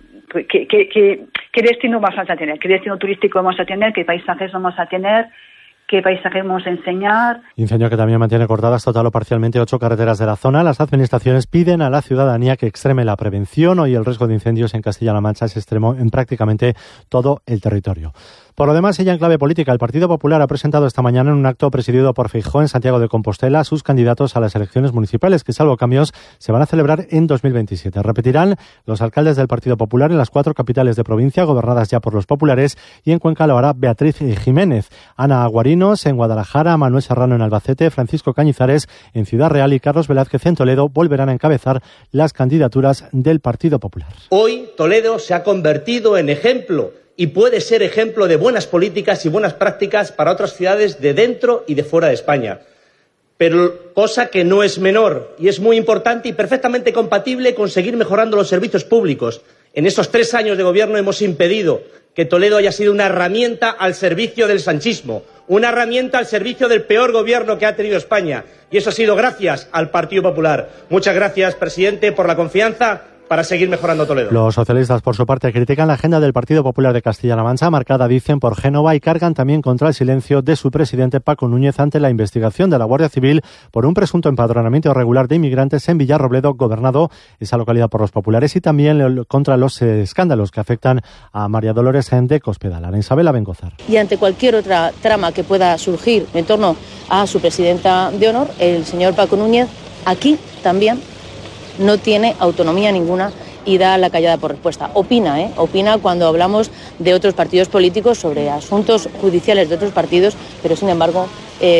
¿qué destino vamos a tener? ¿Qué destino turístico vamos a tener? ¿Qué paisajes vamos a tener? ¿Qué paisajes vamos a enseñar? Incendio que también mantiene cortadas total o parcialmente 8 carreteras de la zona. Las administraciones piden a la ciudadanía que extreme la prevención. Hoy el riesgo de incendios en Castilla-La Mancha es extremo en prácticamente todo el territorio. Por lo demás, ya en clave política, el Partido Popular ha presentado esta mañana en un acto presidido por Feijóo en Santiago de Compostela a sus candidatos a las elecciones municipales, que salvo cambios se van a celebrar en 2027. Repetirán los alcaldes del Partido Popular en las 4 capitales de provincia, gobernadas ya por los populares, y en Cuenca lo hará Beatriz Jiménez, Ana Aguarinos en Guadalajara, Manuel Serrano en Albacete, Francisco Cañizares en Ciudad Real y Carlos Velázquez en Toledo volverán a encabezar las candidaturas del Partido Popular. Hoy Toledo se ha convertido en ejemplo y puede ser ejemplo de buenas políticas y buenas prácticas para otras ciudades de dentro y de fuera de España. Pero cosa que no es menor y es muy importante y perfectamente compatible con seguir mejorando los servicios públicos. En estos 3 años de gobierno hemos impedido que Toledo haya sido una herramienta al servicio del sanchismo, una herramienta al servicio del peor gobierno que ha tenido España. Y eso ha sido gracias al Partido Popular. Muchas gracias, presidente, por la confianza para seguir mejorando Toledo. Los socialistas, por su parte, critican la agenda del Partido Popular de Castilla-La Mancha, marcada, dicen, por Génova, y cargan también contra el silencio de su presidente Paco Núñez ante la investigación de la Guardia Civil por un presunto empadronamiento irregular de inmigrantes en Villarrobledo, gobernado esa localidad por los populares, y también contra los escándalos que afectan a María Dolores de Cospedal. Ana Isabel Abengozar. Y ante cualquier otra trama que pueda surgir en torno a su presidenta de honor, el señor Paco Núñez, aquí también no tiene autonomía ninguna y da la callada por respuesta. Opina cuando hablamos de otros partidos políticos sobre asuntos judiciales de otros partidos, pero sin embargo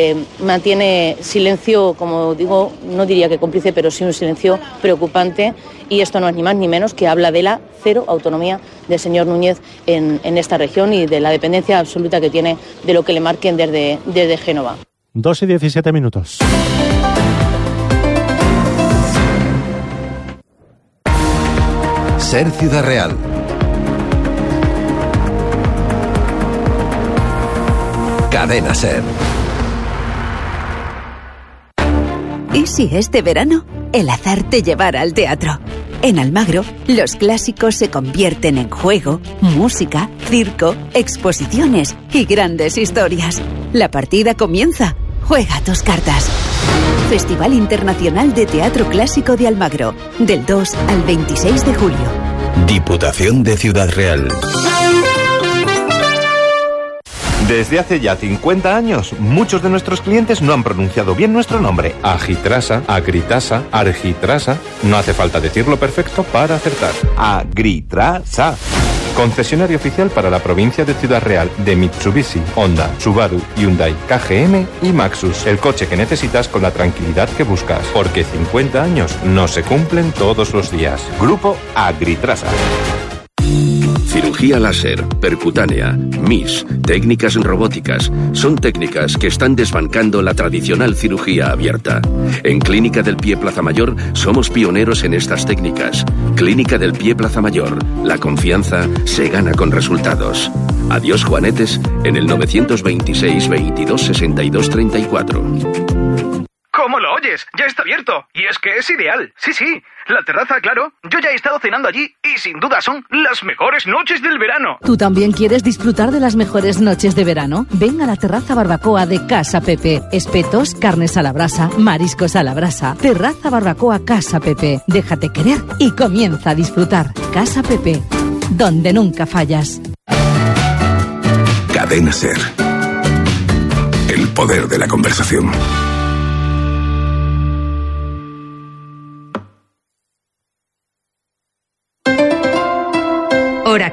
mantiene silencio, como digo, no diría que cómplice, pero sí un silencio preocupante, y esto no es ni más ni menos que habla de la cero autonomía del señor Núñez en esta región y de la dependencia absoluta que tiene de lo que le marquen desde Génova. 2:17. Ser Ciudad Real. Cadena Ser. ¿Y si este verano el azar te llevara al teatro? En Almagro, los clásicos se convierten en juego, música, circo, exposiciones y grandes historias. La partida comienza. Juega tus cartas. Festival Internacional de Teatro Clásico de Almagro, del 2 al 26 de julio. Diputación de Ciudad Real. Desde hace ya 50 años, muchos de nuestros clientes no han pronunciado bien nuestro nombre. Agitrasa, Agritrasa, Argitrasa. No hace falta decirlo perfecto para acertar. Agritrasa. Concesionario oficial para la provincia de Ciudad Real de Mitsubishi, Honda, Subaru, Hyundai, KGM y Maxus. El coche que necesitas con la tranquilidad que buscas. Porque 50 años no se cumplen todos los días. Grupo Agritrasa. Cirugía láser, percutánea, MIS, técnicas robóticas, son técnicas que están desbancando la tradicional cirugía abierta. En Clínica del Pie Plaza Mayor somos pioneros en estas técnicas. Clínica del Pie Plaza Mayor, la confianza se gana con resultados. Adiós Juanetes en el 926 22 62 34. ¿Cómo lo oyes? Ya está abierto. Y es que es ideal. Sí, la terraza, claro. Yo ya he estado cenando allí y sin duda son las mejores noches del verano. ¿Tú también quieres disfrutar de las mejores noches de verano? Ven a la terraza barbacoa de Casa Pepe. Espetos, carnes a la brasa, mariscos a la brasa. Terraza barbacoa Casa Pepe. Déjate querer y comienza a disfrutar. Casa Pepe, donde nunca fallas. Cadena Ser. El poder de la conversación. Hora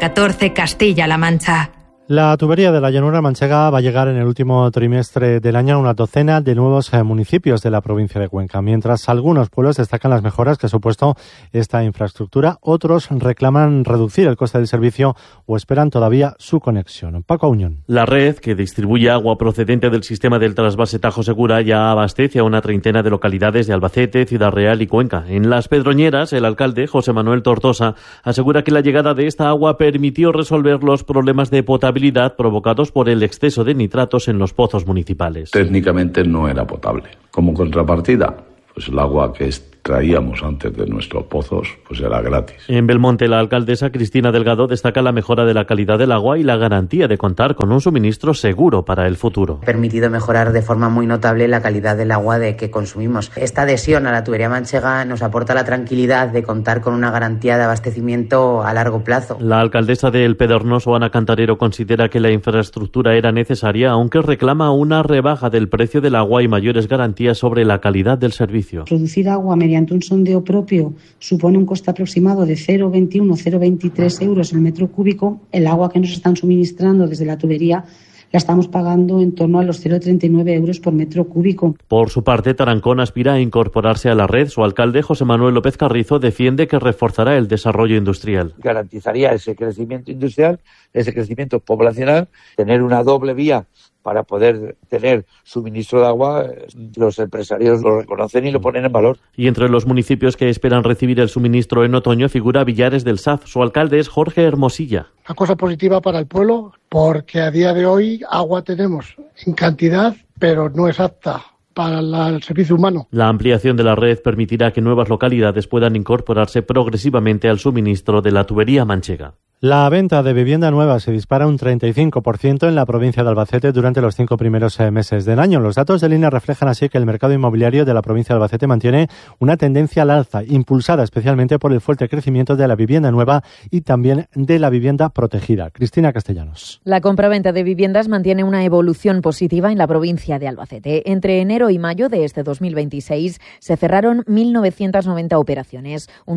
14 Castilla-La Mancha. La tubería de la llanura manchega va a llegar en el último trimestre del año a una docena de nuevos municipios de la provincia de Cuenca. Mientras algunos pueblos destacan las mejoras que ha supuesto esta infraestructura, otros reclaman reducir el coste del servicio o esperan todavía su conexión. Paco Auñón. La red, que distribuye agua procedente del sistema del trasvase Tajo Segura, ya abastece a una treintena de localidades de Albacete, Ciudad Real y Cuenca. En Las Pedroñeras, el alcalde, José Manuel Tortosa, asegura que la llegada de esta agua permitió resolver los problemas de potabilidad provocados por el exceso de nitratos en los pozos municipales. Técnicamente no era potable. Como contrapartida, pues el agua que traíamos antes de nuestros pozos, pues era gratis. En Belmonte, la alcaldesa Cristina Delgado destaca la mejora de la calidad del agua y la garantía de contar con un suministro seguro para el futuro. Ha permitido mejorar de forma muy notable la calidad del agua que consumimos. Esta adhesión a la tubería manchega nos aporta la tranquilidad de contar con una garantía de abastecimiento a largo plazo. La alcaldesa de El Pedroso, Ana Cantarero, considera que la infraestructura era necesaria, aunque reclama una rebaja del precio del agua y mayores garantías sobre la calidad del servicio. Producir agua mediante un sondeo propio supone un coste aproximado de 0,21-0,23 euros el metro cúbico. El agua que nos están suministrando desde la tubería la estamos pagando en torno a los 0,39 euros por metro cúbico. Por su parte, Tarancón aspira a incorporarse a la red. Su alcalde, José Manuel López Carrizo, defiende que reforzará el desarrollo industrial. Garantizaría ese crecimiento industrial, ese crecimiento poblacional, tener una doble vía para poder tener suministro de agua. Los empresarios lo reconocen y lo ponen en valor. Y entre los municipios que esperan recibir el suministro en otoño figura Villares del Saz. Su alcalde es Jorge Hermosilla. Una cosa positiva para el pueblo, porque a día de hoy agua tenemos en cantidad, pero no es apta para el servicio humano. La ampliación de la red permitirá que nuevas localidades puedan incorporarse progresivamente al suministro de la tubería manchega. La venta de vivienda nueva se dispara un 35% en la provincia de Albacete durante los 5 primeros meses del año. Los datos del INE reflejan así que el mercado inmobiliario de la provincia de Albacete mantiene una tendencia al alza, impulsada especialmente por el fuerte crecimiento de la vivienda nueva y también de la vivienda protegida. Cristina Castellanos. La compraventa de viviendas mantiene una evolución positiva en la provincia de Albacete. Entre enero y mayo de este 2026 se cerraron 1.990 operaciones, un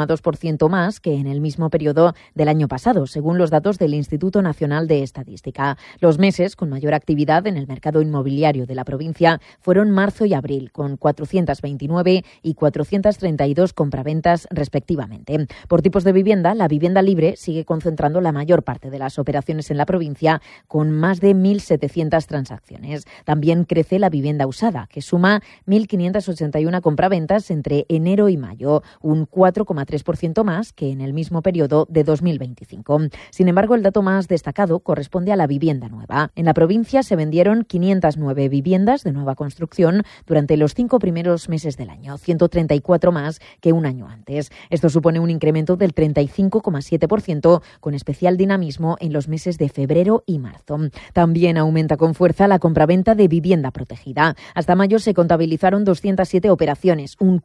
5,2% más que en el mismo periodo del año pasado, según los datos del Instituto Nacional de Estadística. Los meses con mayor actividad en el mercado inmobiliario de la provincia fueron marzo y abril, con 429 y 432 compraventas respectivamente. Por tipos de vivienda, la vivienda libre sigue concentrando la mayor parte de las operaciones en la provincia, con más de 1.700 transacciones. También crece la vivienda usada, que suma 1.581 compraventas entre enero y mayo, un 4,3% más que en el mismo periodo de 2025. Sin embargo, el dato más destacado corresponde a la vivienda nueva. En la provincia se vendieron 509 viviendas de nueva construcción durante los 5 primeros meses del año, 134 más que un año antes. Esto supone un incremento del 35,7%, con especial dinamismo en los meses de febrero y marzo. También aumenta con fuerza la compraventa de vivienda protegida. Hasta mayo se contabilizaron 207 operaciones, un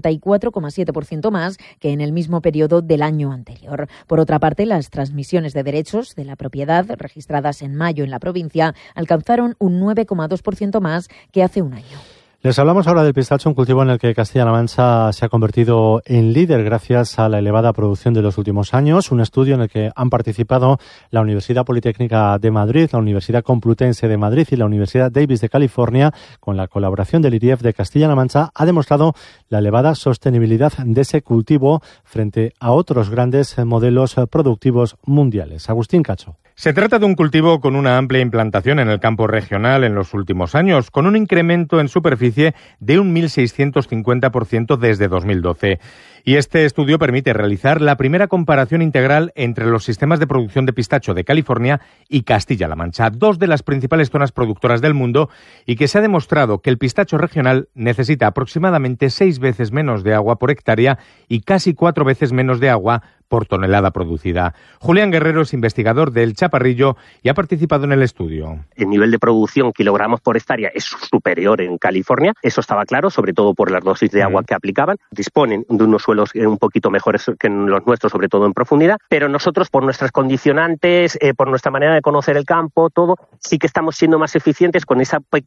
44,7% más que en el mismo periodo del año anterior. Por otra parte, las transmisiones de derechos de la propiedad registradas en mayo en la provincia alcanzaron un 9,2% más que hace un año. Les hablamos ahora del pistacho, un cultivo en el que Castilla-La Mancha se ha convertido en líder gracias a la elevada producción de los últimos años. Un estudio en el que han participado la Universidad Politécnica de Madrid, la Universidad Complutense de Madrid y la Universidad Davis de California, con la colaboración del IRIEF de Castilla-La Mancha, ha demostrado la elevada sostenibilidad de ese cultivo frente a otros grandes modelos productivos mundiales. Agustín Cacho. Se trata de un cultivo con una amplia implantación en el campo regional en los últimos años, con un incremento en superficie de un 1.650% desde 2012. Y este estudio permite realizar la primera comparación integral entre los sistemas de producción de pistacho de California y Castilla-La Mancha, dos de las principales zonas productoras del mundo, y que se ha demostrado que el pistacho regional necesita aproximadamente 6 veces menos de agua por hectárea y casi 4 veces menos de agua por tonelada producida. Julián Guerrero es investigador del Chaparrillo y ha participado en el estudio. El nivel de producción kilogramos por hectárea es superior en California, eso estaba claro, sobre todo por las dosis de agua que aplicaban. Disponen de unos suelos un poquito mejores que los nuestros, sobre todo en profundidad, pero nosotros, por nuestras condicionantes, por nuestra manera de conocer el campo, todo, sí que estamos siendo más eficientes con esa pequeña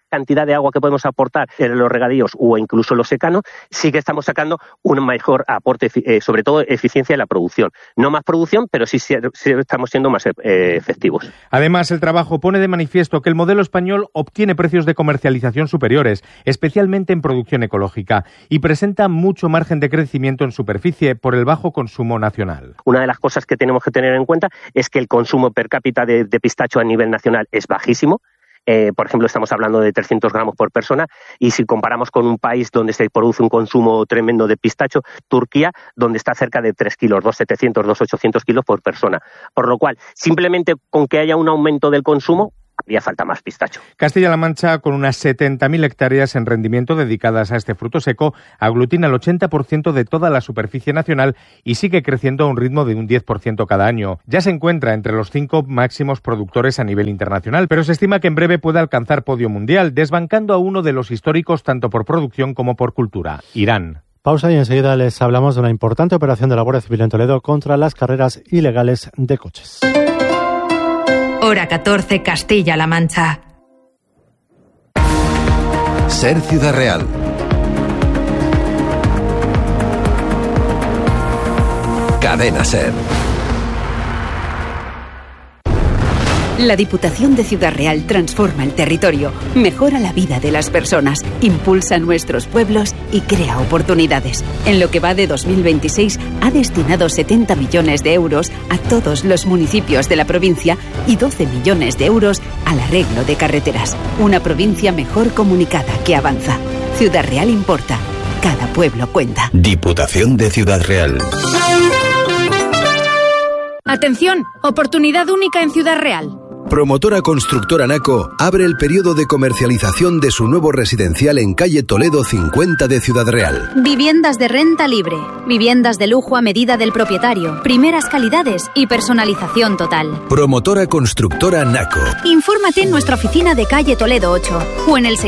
cantidad de agua que podemos aportar en los regadíos o incluso los secanos, sí que estamos sacando un mejor aporte, sobre todo eficiencia en la producción. No más producción, pero sí estamos siendo más efectivos. Además, el trabajo pone de manifiesto que el modelo español obtiene precios de comercialización superiores, especialmente en producción ecológica, y presenta mucho margen de crecimiento en superficie por el bajo consumo nacional. Una de las cosas que tenemos que tener en cuenta es que el consumo per cápita de pistacho a nivel nacional es bajísimo. Por ejemplo, estamos hablando de 300 gramos por persona, y si comparamos con un país donde se produce un consumo tremendo de pistacho, Turquía, donde está cerca de 3 kilos, 2.700, 2.800 kilos por persona. Por lo cual, simplemente con que haya un aumento del consumo, haría falta más pistacho. Castilla-La Mancha, con unas 70.000 hectáreas en rendimiento dedicadas a este fruto seco, aglutina el 80% de toda la superficie nacional y sigue creciendo a un ritmo de un 10% cada año. Ya se encuentra entre los 5 máximos productores a nivel internacional, pero se estima que en breve pueda alcanzar podio mundial, desbancando a uno de los históricos tanto por producción como por cultura, Irán. Pausa y enseguida les hablamos de una importante operación de la Guardia Civil en Toledo contra las carreras ilegales de coches. Hora 14, Castilla-La Mancha. Ser Ciudad Real. Cadena Ser. La Diputación de Ciudad Real transforma el territorio, mejora la vida de las personas, impulsa nuestros pueblos y crea oportunidades. En lo que va de 2026 ha destinado 70 millones de euros a todos los municipios de la provincia y 12 millones de euros al arreglo de carreteras. Una provincia mejor comunicada que avanza. Ciudad Real importa. Cada pueblo cuenta. Diputación de Ciudad Real. Atención, oportunidad única en Ciudad Real. Promotora constructora Naco abre el periodo de comercialización de su nuevo residencial en calle Toledo 50 de Ciudad Real. Viviendas de renta libre, viviendas de lujo a medida del propietario, primeras calidades y personalización total. Promotora constructora Naco. Infórmate en nuestra oficina de calle Toledo 8 o en el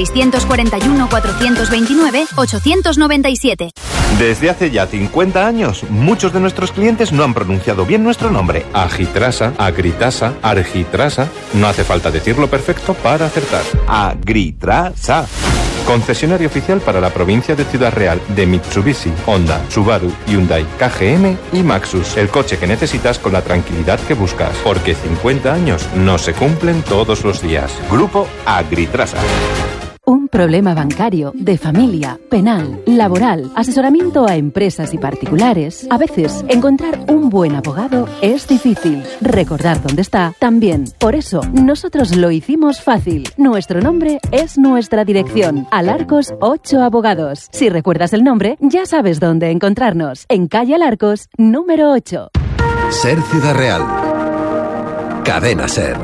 641-429-897. Desde hace ya 50 años, muchos de nuestros clientes no han pronunciado bien nuestro nombre. Agitrasa, Agritasa, Argitrasa. No hace falta decirlo perfecto para acertar. Agritrasa. Concesionario oficial para la provincia de Ciudad Real de Mitsubishi, Honda, Subaru, Hyundai, KGM y Maxus. El coche que necesitas con la tranquilidad que buscas. Porque 50 años no se cumplen todos los días. Grupo Agritrasa. Un problema bancario, de familia, penal, laboral, asesoramiento a empresas y particulares. A veces, encontrar un buen abogado es difícil. Recordar dónde está, también. Por eso, nosotros lo hicimos fácil. Nuestro nombre es nuestra dirección. Alarcos 8 Abogados. Si recuerdas el nombre, ya sabes dónde encontrarnos. En calle Alarcos, número 8. Ser Ciudad Real. Cadena Ser.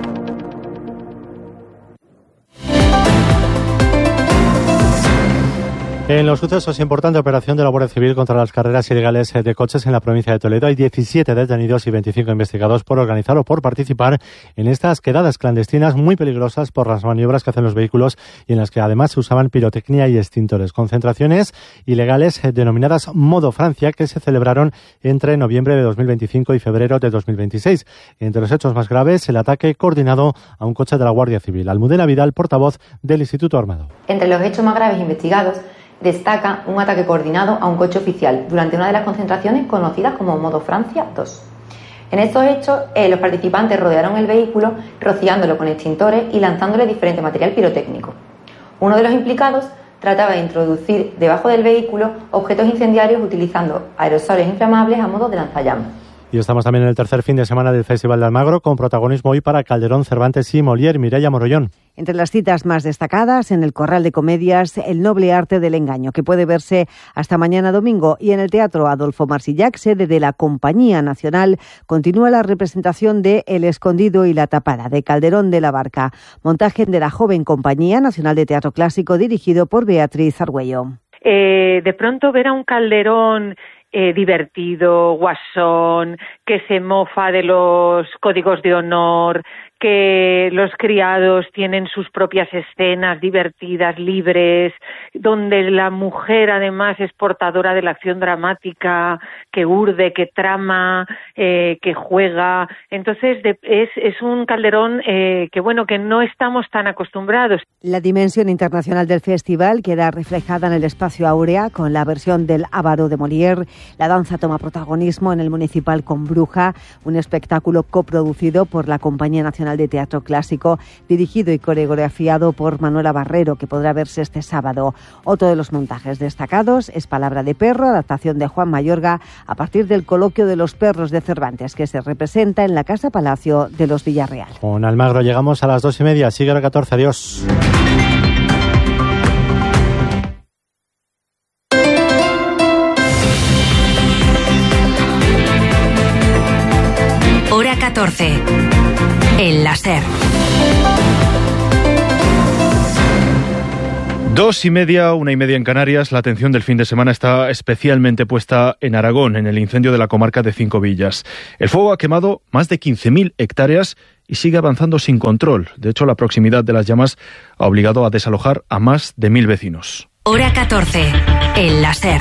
En los sucesos, importante operación de la Guardia Civil contra las carreras ilegales de coches en la provincia de Toledo. Hay 17 detenidos y 25 investigados por organizar o por participar en estas quedadas clandestinas muy peligrosas por las maniobras que hacen los vehículos y en las que además se usaban pirotecnia y extintores. Concentraciones ilegales denominadas Modo Francia que se celebraron entre noviembre de 2025 y febrero de 2026. Entre los hechos más graves, el ataque coordinado a un coche de la Guardia Civil. Almudena Vidal, portavoz del Instituto Armado. Entre los hechos más graves investigados destaca un ataque coordinado a un coche oficial durante una de las concentraciones conocidas como Modo Francia 2. En estos hechos, los participantes rodearon el vehículo rociándolo con extintores y lanzándole diferente material pirotécnico. Uno de los implicados trataba de introducir debajo del vehículo objetos incendiarios utilizando aerosoles inflamables a modo de lanzallamas. Y estamos también en el tercer fin de semana del Festival de Almagro, con protagonismo hoy para Calderón, Cervantes y Molière. Mireia Morollón. Entre las citas más destacadas, en el Corral de Comedias, El noble arte del engaño, que puede verse hasta mañana domingo. Y en el Teatro Adolfo Marsillac, sede de la Compañía Nacional, continúa la representación de El escondido y la tapada, de Calderón de la Barca, montaje de la joven Compañía Nacional de Teatro Clásico, dirigido por Beatriz Argüello. De pronto ver a un Calderón divertido, guasón, que se mofa de los códigos de honor, que los criados tienen sus propias escenas divertidas, libres, donde la mujer además es portadora de la acción dramática, que urde, que trama, que juega. Entonces es un calderón que no estamos tan acostumbrados. La dimensión internacional del festival queda reflejada en el espacio Áurea con la versión del Avaro de Molière. La danza toma protagonismo en el Municipal con Bruja, un espectáculo coproducido por la Compañía Nacional de Teatro Clásico, dirigido y coreografiado por Manuela Barrero, que podrá verse este sábado. Otro de los montajes destacados es Palabra de Perro, adaptación de Juan Mayorga, a partir del coloquio de los perros de Cervantes, que se representa en la Casa Palacio de los Villarreal. Con Almagro llegamos a las 2:30. Sigue la 14. Adiós. Hora 14. El láser. 2:30, 1:30 en Canarias. La atención del fin de semana está especialmente puesta en Aragón, en el incendio de la comarca de Cinco Villas. El fuego ha quemado más de 15.000 hectáreas y sigue avanzando sin control. De hecho, la proximidad de las llamas ha obligado a desalojar a más de 1.000 vecinos. Hora 14. El láser.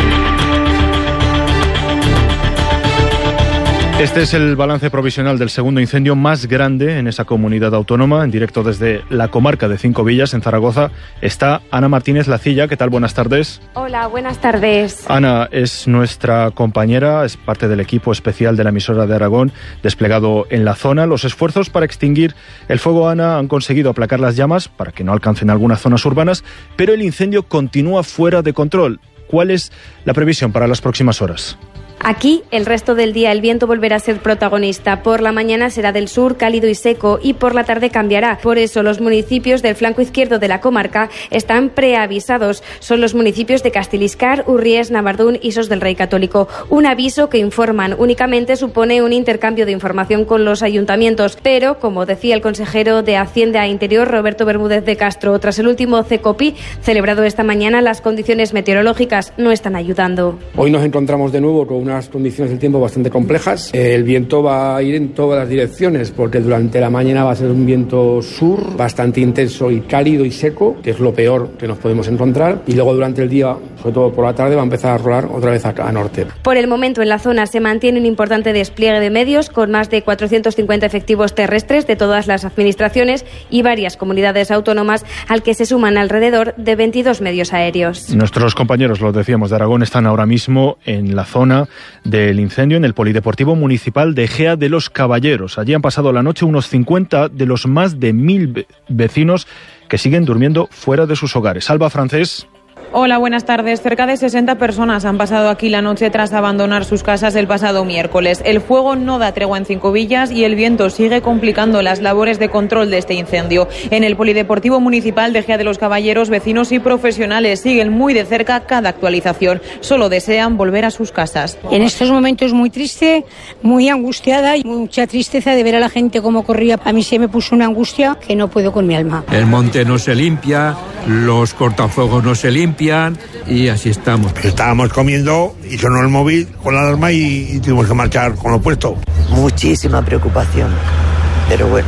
Este es el balance provisional del segundo incendio más grande en esa comunidad autónoma. En directo desde la comarca de Cinco Villas, en Zaragoza, está Ana Martínez Lacilla. ¿Qué tal? Buenas tardes. Hola, buenas tardes. Ana es nuestra compañera, es parte del equipo especial de la emisora de Aragón, desplegado en la zona. Los esfuerzos para extinguir el fuego, Ana, han conseguido aplacar las llamas para que no alcancen algunas zonas urbanas, pero el incendio continúa fuera de control. ¿Cuál es la previsión para las próximas horas? Aquí, el resto del día, el viento volverá a ser protagonista. Por la mañana será del sur, cálido y seco, y por la tarde cambiará. Por eso, los municipios del flanco izquierdo de la comarca están preavisados. Son los municipios de Castiliscar, Urries, Navardún y Sos del Rey Católico. Un aviso que informan únicamente supone un intercambio de información con los ayuntamientos. Pero, como decía el consejero de Hacienda e Interior, Roberto Bermúdez de Castro, tras el último CECOPI celebrado esta mañana, las condiciones meteorológicas no están ayudando. Hoy nos encontramos de nuevo con unas condiciones del tiempo bastante complejas. El viento va a ir en todas las direcciones, porque durante la mañana va a ser un viento sur bastante intenso y cálido y seco, que es lo peor que nos podemos encontrar, y luego durante el día, sobre todo por la tarde, va a empezar a rolar otra vez a norte. Por el momento en la zona se mantiene un importante despliegue de medios, con más de 450 efectivos terrestres de todas las administraciones y varias comunidades autónomas, al que se suman alrededor de 22 medios aéreos. Nuestros compañeros, lo decíamos, de Aragón, están ahora mismo en la zona del incendio en el Polideportivo Municipal de Ejea de los Caballeros. Allí han pasado la noche unos 50 de los más de 1.000 vecinos que siguen durmiendo fuera de sus hogares. Alba Francés. Hola, buenas tardes. Cerca de 60 personas han pasado aquí la noche tras abandonar sus casas el pasado miércoles. El fuego no da tregua en Cinco Villas y el viento sigue complicando las labores de control de este incendio. En el Polideportivo Municipal de Ejea de los Caballeros, vecinos y profesionales siguen muy de cerca cada actualización. Solo desean volver a sus casas. En estos momentos muy triste, muy angustiada y mucha tristeza de ver a la gente cómo corría. A mí se me puso una angustia que no puedo con mi alma. El monte no se limpia, los cortafuegos no se limpian y así estamos. Estábamos comiendo y sonó el móvil con la alarma y tuvimos que marchar con lo puesto. Muchísima preocupación, pero bueno,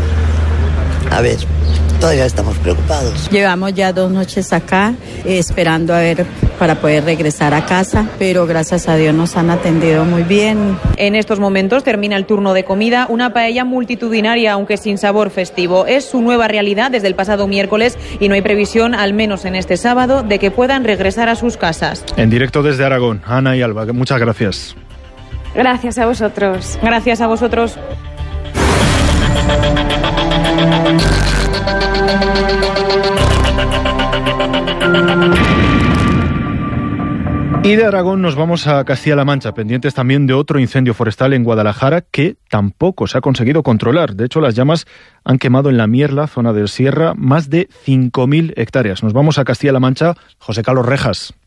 a ver, todavía estamos preocupados. Llevamos ya 2 noches acá esperando a ver para poder regresar a casa, pero gracias a Dios nos han atendido muy bien. En estos momentos termina el turno de comida, una paella multitudinaria, aunque sin sabor festivo. Es su nueva realidad desde el pasado miércoles y no hay previsión, al menos en este sábado, de que puedan regresar a sus casas. En directo desde Aragón, Ana y Alba, muchas gracias. Gracias a vosotros. Gracias a vosotros. Y de Aragón nos vamos a Castilla-La Mancha, pendientes también de otro incendio forestal en Guadalajara que tampoco se ha conseguido controlar. De hecho, las llamas han quemado en la Mierla, zona del Sierra, más de 5.000 hectáreas. Nos vamos a Castilla-La Mancha. José Carlos Rejas.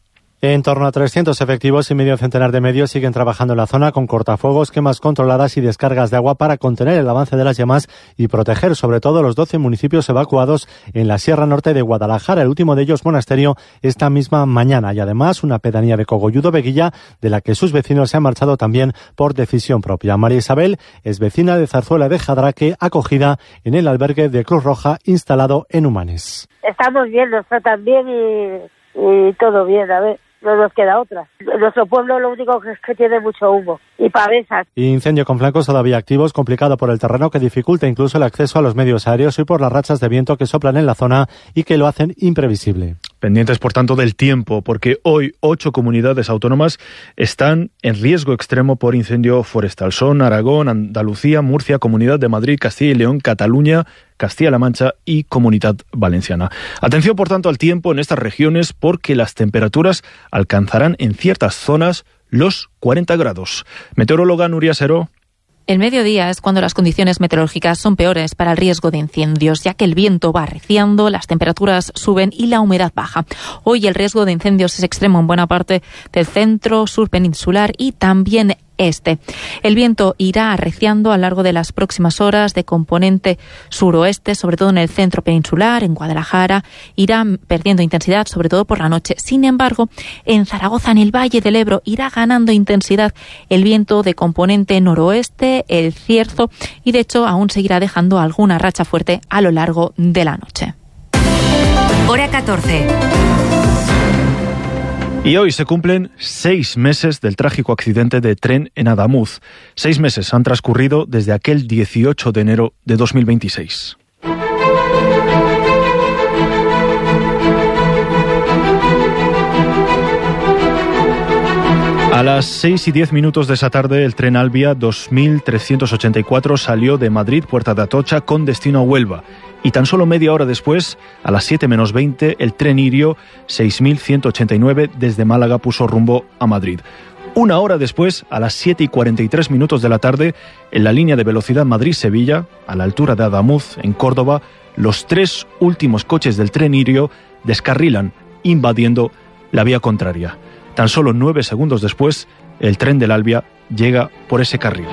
En torno a 300 efectivos y medio centenar de medios siguen trabajando en la zona con cortafuegos, quemas controladas y descargas de agua para contener el avance de las llamas y proteger sobre todo los 12 municipios evacuados en la Sierra Norte de Guadalajara, el último de ellos Monasterio, esta misma mañana, y además una pedanía de Cogolludo, Veguilla, de la que sus vecinos se han marchado también por decisión propia. María Isabel es vecina de Zarzuela de Jadraque, acogida en el albergue de Cruz Roja instalado en Humanes. Estamos bien, nos tratan bien y todo bien, a ver. No nos queda otra. Nuestro pueblo lo único que es que tiene mucho humo y pavesas. Incendio con flancos todavía activos, complicado por el terreno que dificulta incluso el acceso a los medios aéreos y por las rachas de viento que soplan en la zona y que lo hacen imprevisible. Pendientes, por tanto, del tiempo, porque hoy 8 comunidades autónomas están en riesgo extremo por incendio forestal. Son Aragón, Andalucía, Murcia, Comunidad de Madrid, Castilla y León, Cataluña, Castilla-La Mancha y Comunidad Valenciana. Atención, por tanto, al tiempo en estas regiones, porque las temperaturas alcanzarán en ciertas zonas los 40 grados. Meteoróloga Nuria Seró. El mediodía es cuando las condiciones meteorológicas son peores para el riesgo de incendios, ya que el viento va arreciando, las temperaturas suben y la humedad baja. Hoy el riesgo de incendios es extremo en buena parte del centro, sur peninsular y también este. El viento irá arreciando a lo largo de las próximas horas de componente suroeste, sobre todo en el centro peninsular, en Guadalajara, irá perdiendo intensidad, sobre todo por la noche. Sin embargo, en Zaragoza, en el Valle del Ebro, irá ganando intensidad el viento de componente noroeste, el cierzo, y de hecho aún seguirá dejando alguna racha fuerte a lo largo de la noche. Hora 14. Y hoy se cumplen 6 meses del trágico accidente de tren en Adamuz. 6 meses han transcurrido desde aquel 18 de enero de 2026. A las 6:10 de esa tarde, el tren Albia 2384 salió de Madrid, Puerta de Atocha, con destino a Huelva. Y tan solo media hora después, a las 7 menos 20, el tren Irio 6189 desde Málaga puso rumbo a Madrid. Una hora después, a las 7:43 de la tarde, en la línea de velocidad Madrid-Sevilla, a la altura de Adamuz, en Córdoba, los 3 últimos coches del tren Irio descarrilan, invadiendo la vía contraria. Tan solo 9 segundos después, el tren del Albia llega por ese carril.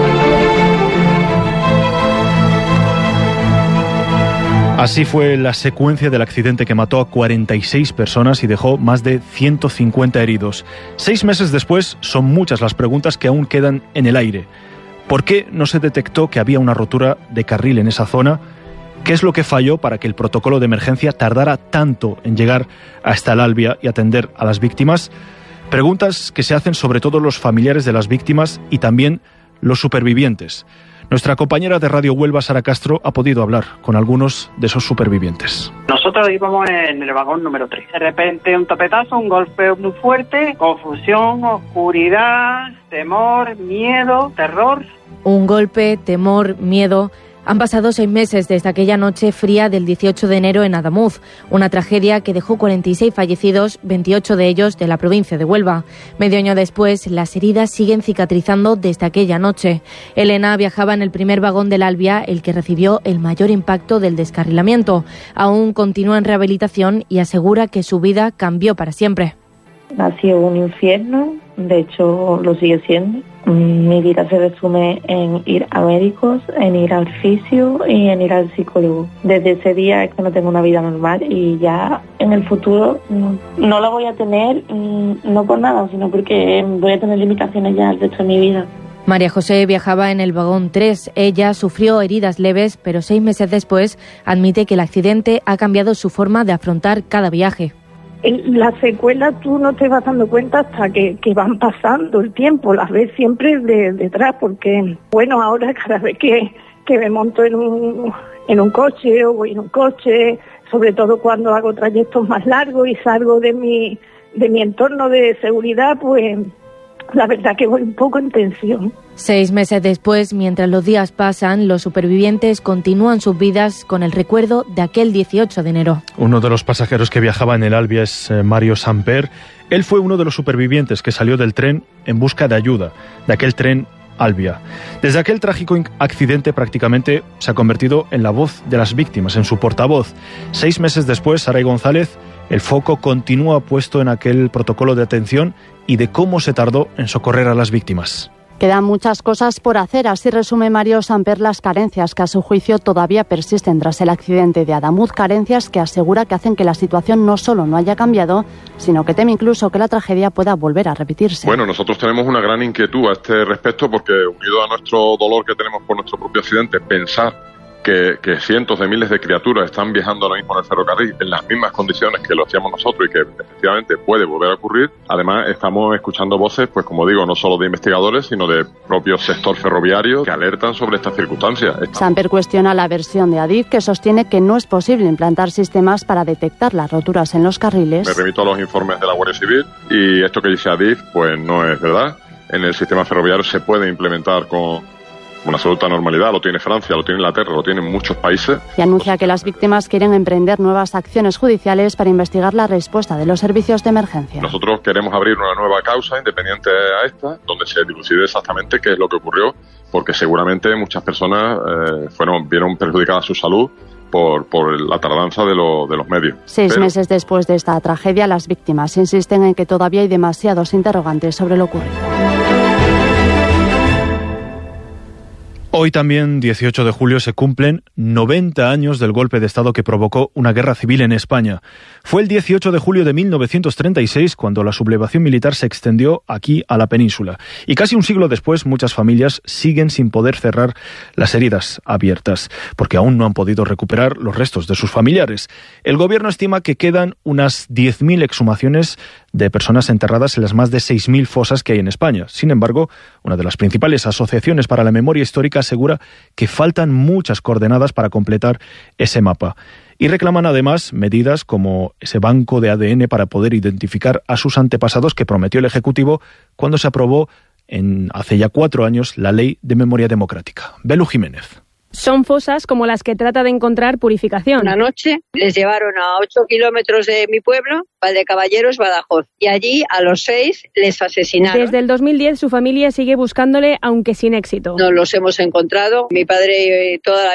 Así fue la secuencia del accidente que mató a 46 personas y dejó más de 150 heridos. 6 meses después, son muchas las preguntas que aún quedan en el aire. ¿Por qué no se detectó que había una rotura de carril en esa zona? ¿Qué es lo que falló para que el protocolo de emergencia tardara tanto en llegar hasta el Albia y atender a las víctimas? Preguntas que se hacen sobre todo los familiares de las víctimas y también los supervivientes. Nuestra compañera de Radio Huelva, Sara Castro, ha podido hablar con algunos de esos supervivientes. Nosotros íbamos en el vagón número 3. De repente un topetazo, un golpe muy fuerte, confusión, oscuridad, temor, miedo, terror. Un golpe, temor, miedo. Han pasado 6 meses desde aquella noche fría del 18 de enero en Adamuz, una tragedia que dejó 46 fallecidos, 28 de ellos de la provincia de Huelva. Medio año después, las heridas siguen cicatrizando desde aquella noche. Elena viajaba en el primer vagón del Albia, el que recibió el mayor impacto del descarrilamiento. Aún continúa en rehabilitación y asegura que su vida cambió para siempre. Ha sido un infierno, de hecho lo sigue siendo. Mi vida se resume en ir a médicos, en ir al fisio y en ir al psicólogo. Desde ese día es que no tengo una vida normal y ya en el futuro no la voy a tener, no por nada, sino porque voy a tener limitaciones ya el resto de mi vida. María José viajaba en el vagón 3. Ella sufrió heridas leves, pero 6 meses después admite que el accidente ha cambiado su forma de afrontar cada viaje. Las secuelas tú no te vas dando cuenta hasta que van pasando el tiempo, las ves siempre detrás, porque bueno, ahora cada vez que me monto en un coche o voy en un coche, sobre todo cuando hago trayectos más largos y salgo de mi entorno de seguridad, pues la verdad que voy un poco en tensión. 6 meses después, mientras los días pasan, los supervivientes continúan sus vidas con el recuerdo de aquel 18 de enero. Uno de los pasajeros que viajaba en el Albia es Mario Samper. Él fue uno de los supervivientes que salió del tren en busca de ayuda, de aquel tren Albia. Desde aquel trágico accidente prácticamente se ha convertido en la voz de las víctimas, en su portavoz. 6 meses después, Saray González El foco continúa puesto en aquel protocolo de atención y de cómo se tardó en socorrer a las víctimas. Quedan muchas cosas por hacer, así resume Mario Samper las carencias que a su juicio todavía persisten tras el accidente de Adamuz, carencias que asegura que hacen que la situación no solo no haya cambiado, sino que teme incluso que la tragedia pueda volver a repetirse. Bueno, nosotros tenemos una gran inquietud a este respecto porque, unido a nuestro dolor que tenemos por nuestro propio accidente, pensar que cientos de miles de criaturas están viajando ahora mismo en el ferrocarril en las mismas condiciones que lo hacíamos nosotros y que efectivamente puede volver a ocurrir. Además, estamos escuchando voces, pues como digo, no solo de investigadores, sino de propio sector ferroviario que alertan sobre estas circunstancias. Samper cuestiona la versión de Adif, que sostiene que no es posible implantar sistemas para detectar las roturas en los carriles. Me remito a los informes de la Guardia Civil y esto que dice Adif, pues no es verdad. En el sistema ferroviario se puede implementar con absoluta normalidad, lo tiene Francia, lo tiene Inglaterra, lo tienen muchos países. Y anuncia que las víctimas quieren emprender nuevas acciones judiciales para investigar la respuesta de los servicios de emergencia. Nosotros queremos abrir una nueva causa independiente a esta, donde se dilucide exactamente qué es lo que ocurrió, porque seguramente muchas personas vieron perjudicada su salud por la tardanza de los medios. 6 meses después de esta tragedia, las víctimas insisten en que todavía hay demasiados interrogantes sobre lo ocurrido. Hoy también, 18 de julio, se cumplen 90 años del golpe de Estado que provocó una guerra civil en España. Fue el 18 de julio de 1936 cuando la sublevación militar se extendió aquí a la península. Y casi un siglo después, muchas familias siguen sin poder cerrar las heridas abiertas, porque aún no han podido recuperar los restos de sus familiares. El gobierno estima que quedan unas 10.000 exhumaciones de personas enterradas en las más de 6.000 fosas que hay en España. Sin embargo, una de las principales asociaciones para la memoria histórica asegura que faltan muchas coordenadas para completar ese mapa. Y reclaman además medidas como ese banco de ADN para poder identificar a sus antepasados que prometió el Ejecutivo cuando se aprobó hace ya 4 años la Ley de Memoria Democrática. Belu Jiménez. Son fosas como las que trata de encontrar Purificación. Una noche les llevaron a 8 kilómetros de mi pueblo, Valdecaballeros, Badajoz, y allí a los 6 les asesinaron. Desde el 2010 su familia sigue buscándole, aunque sin éxito. No los hemos encontrado. Mi padre toda la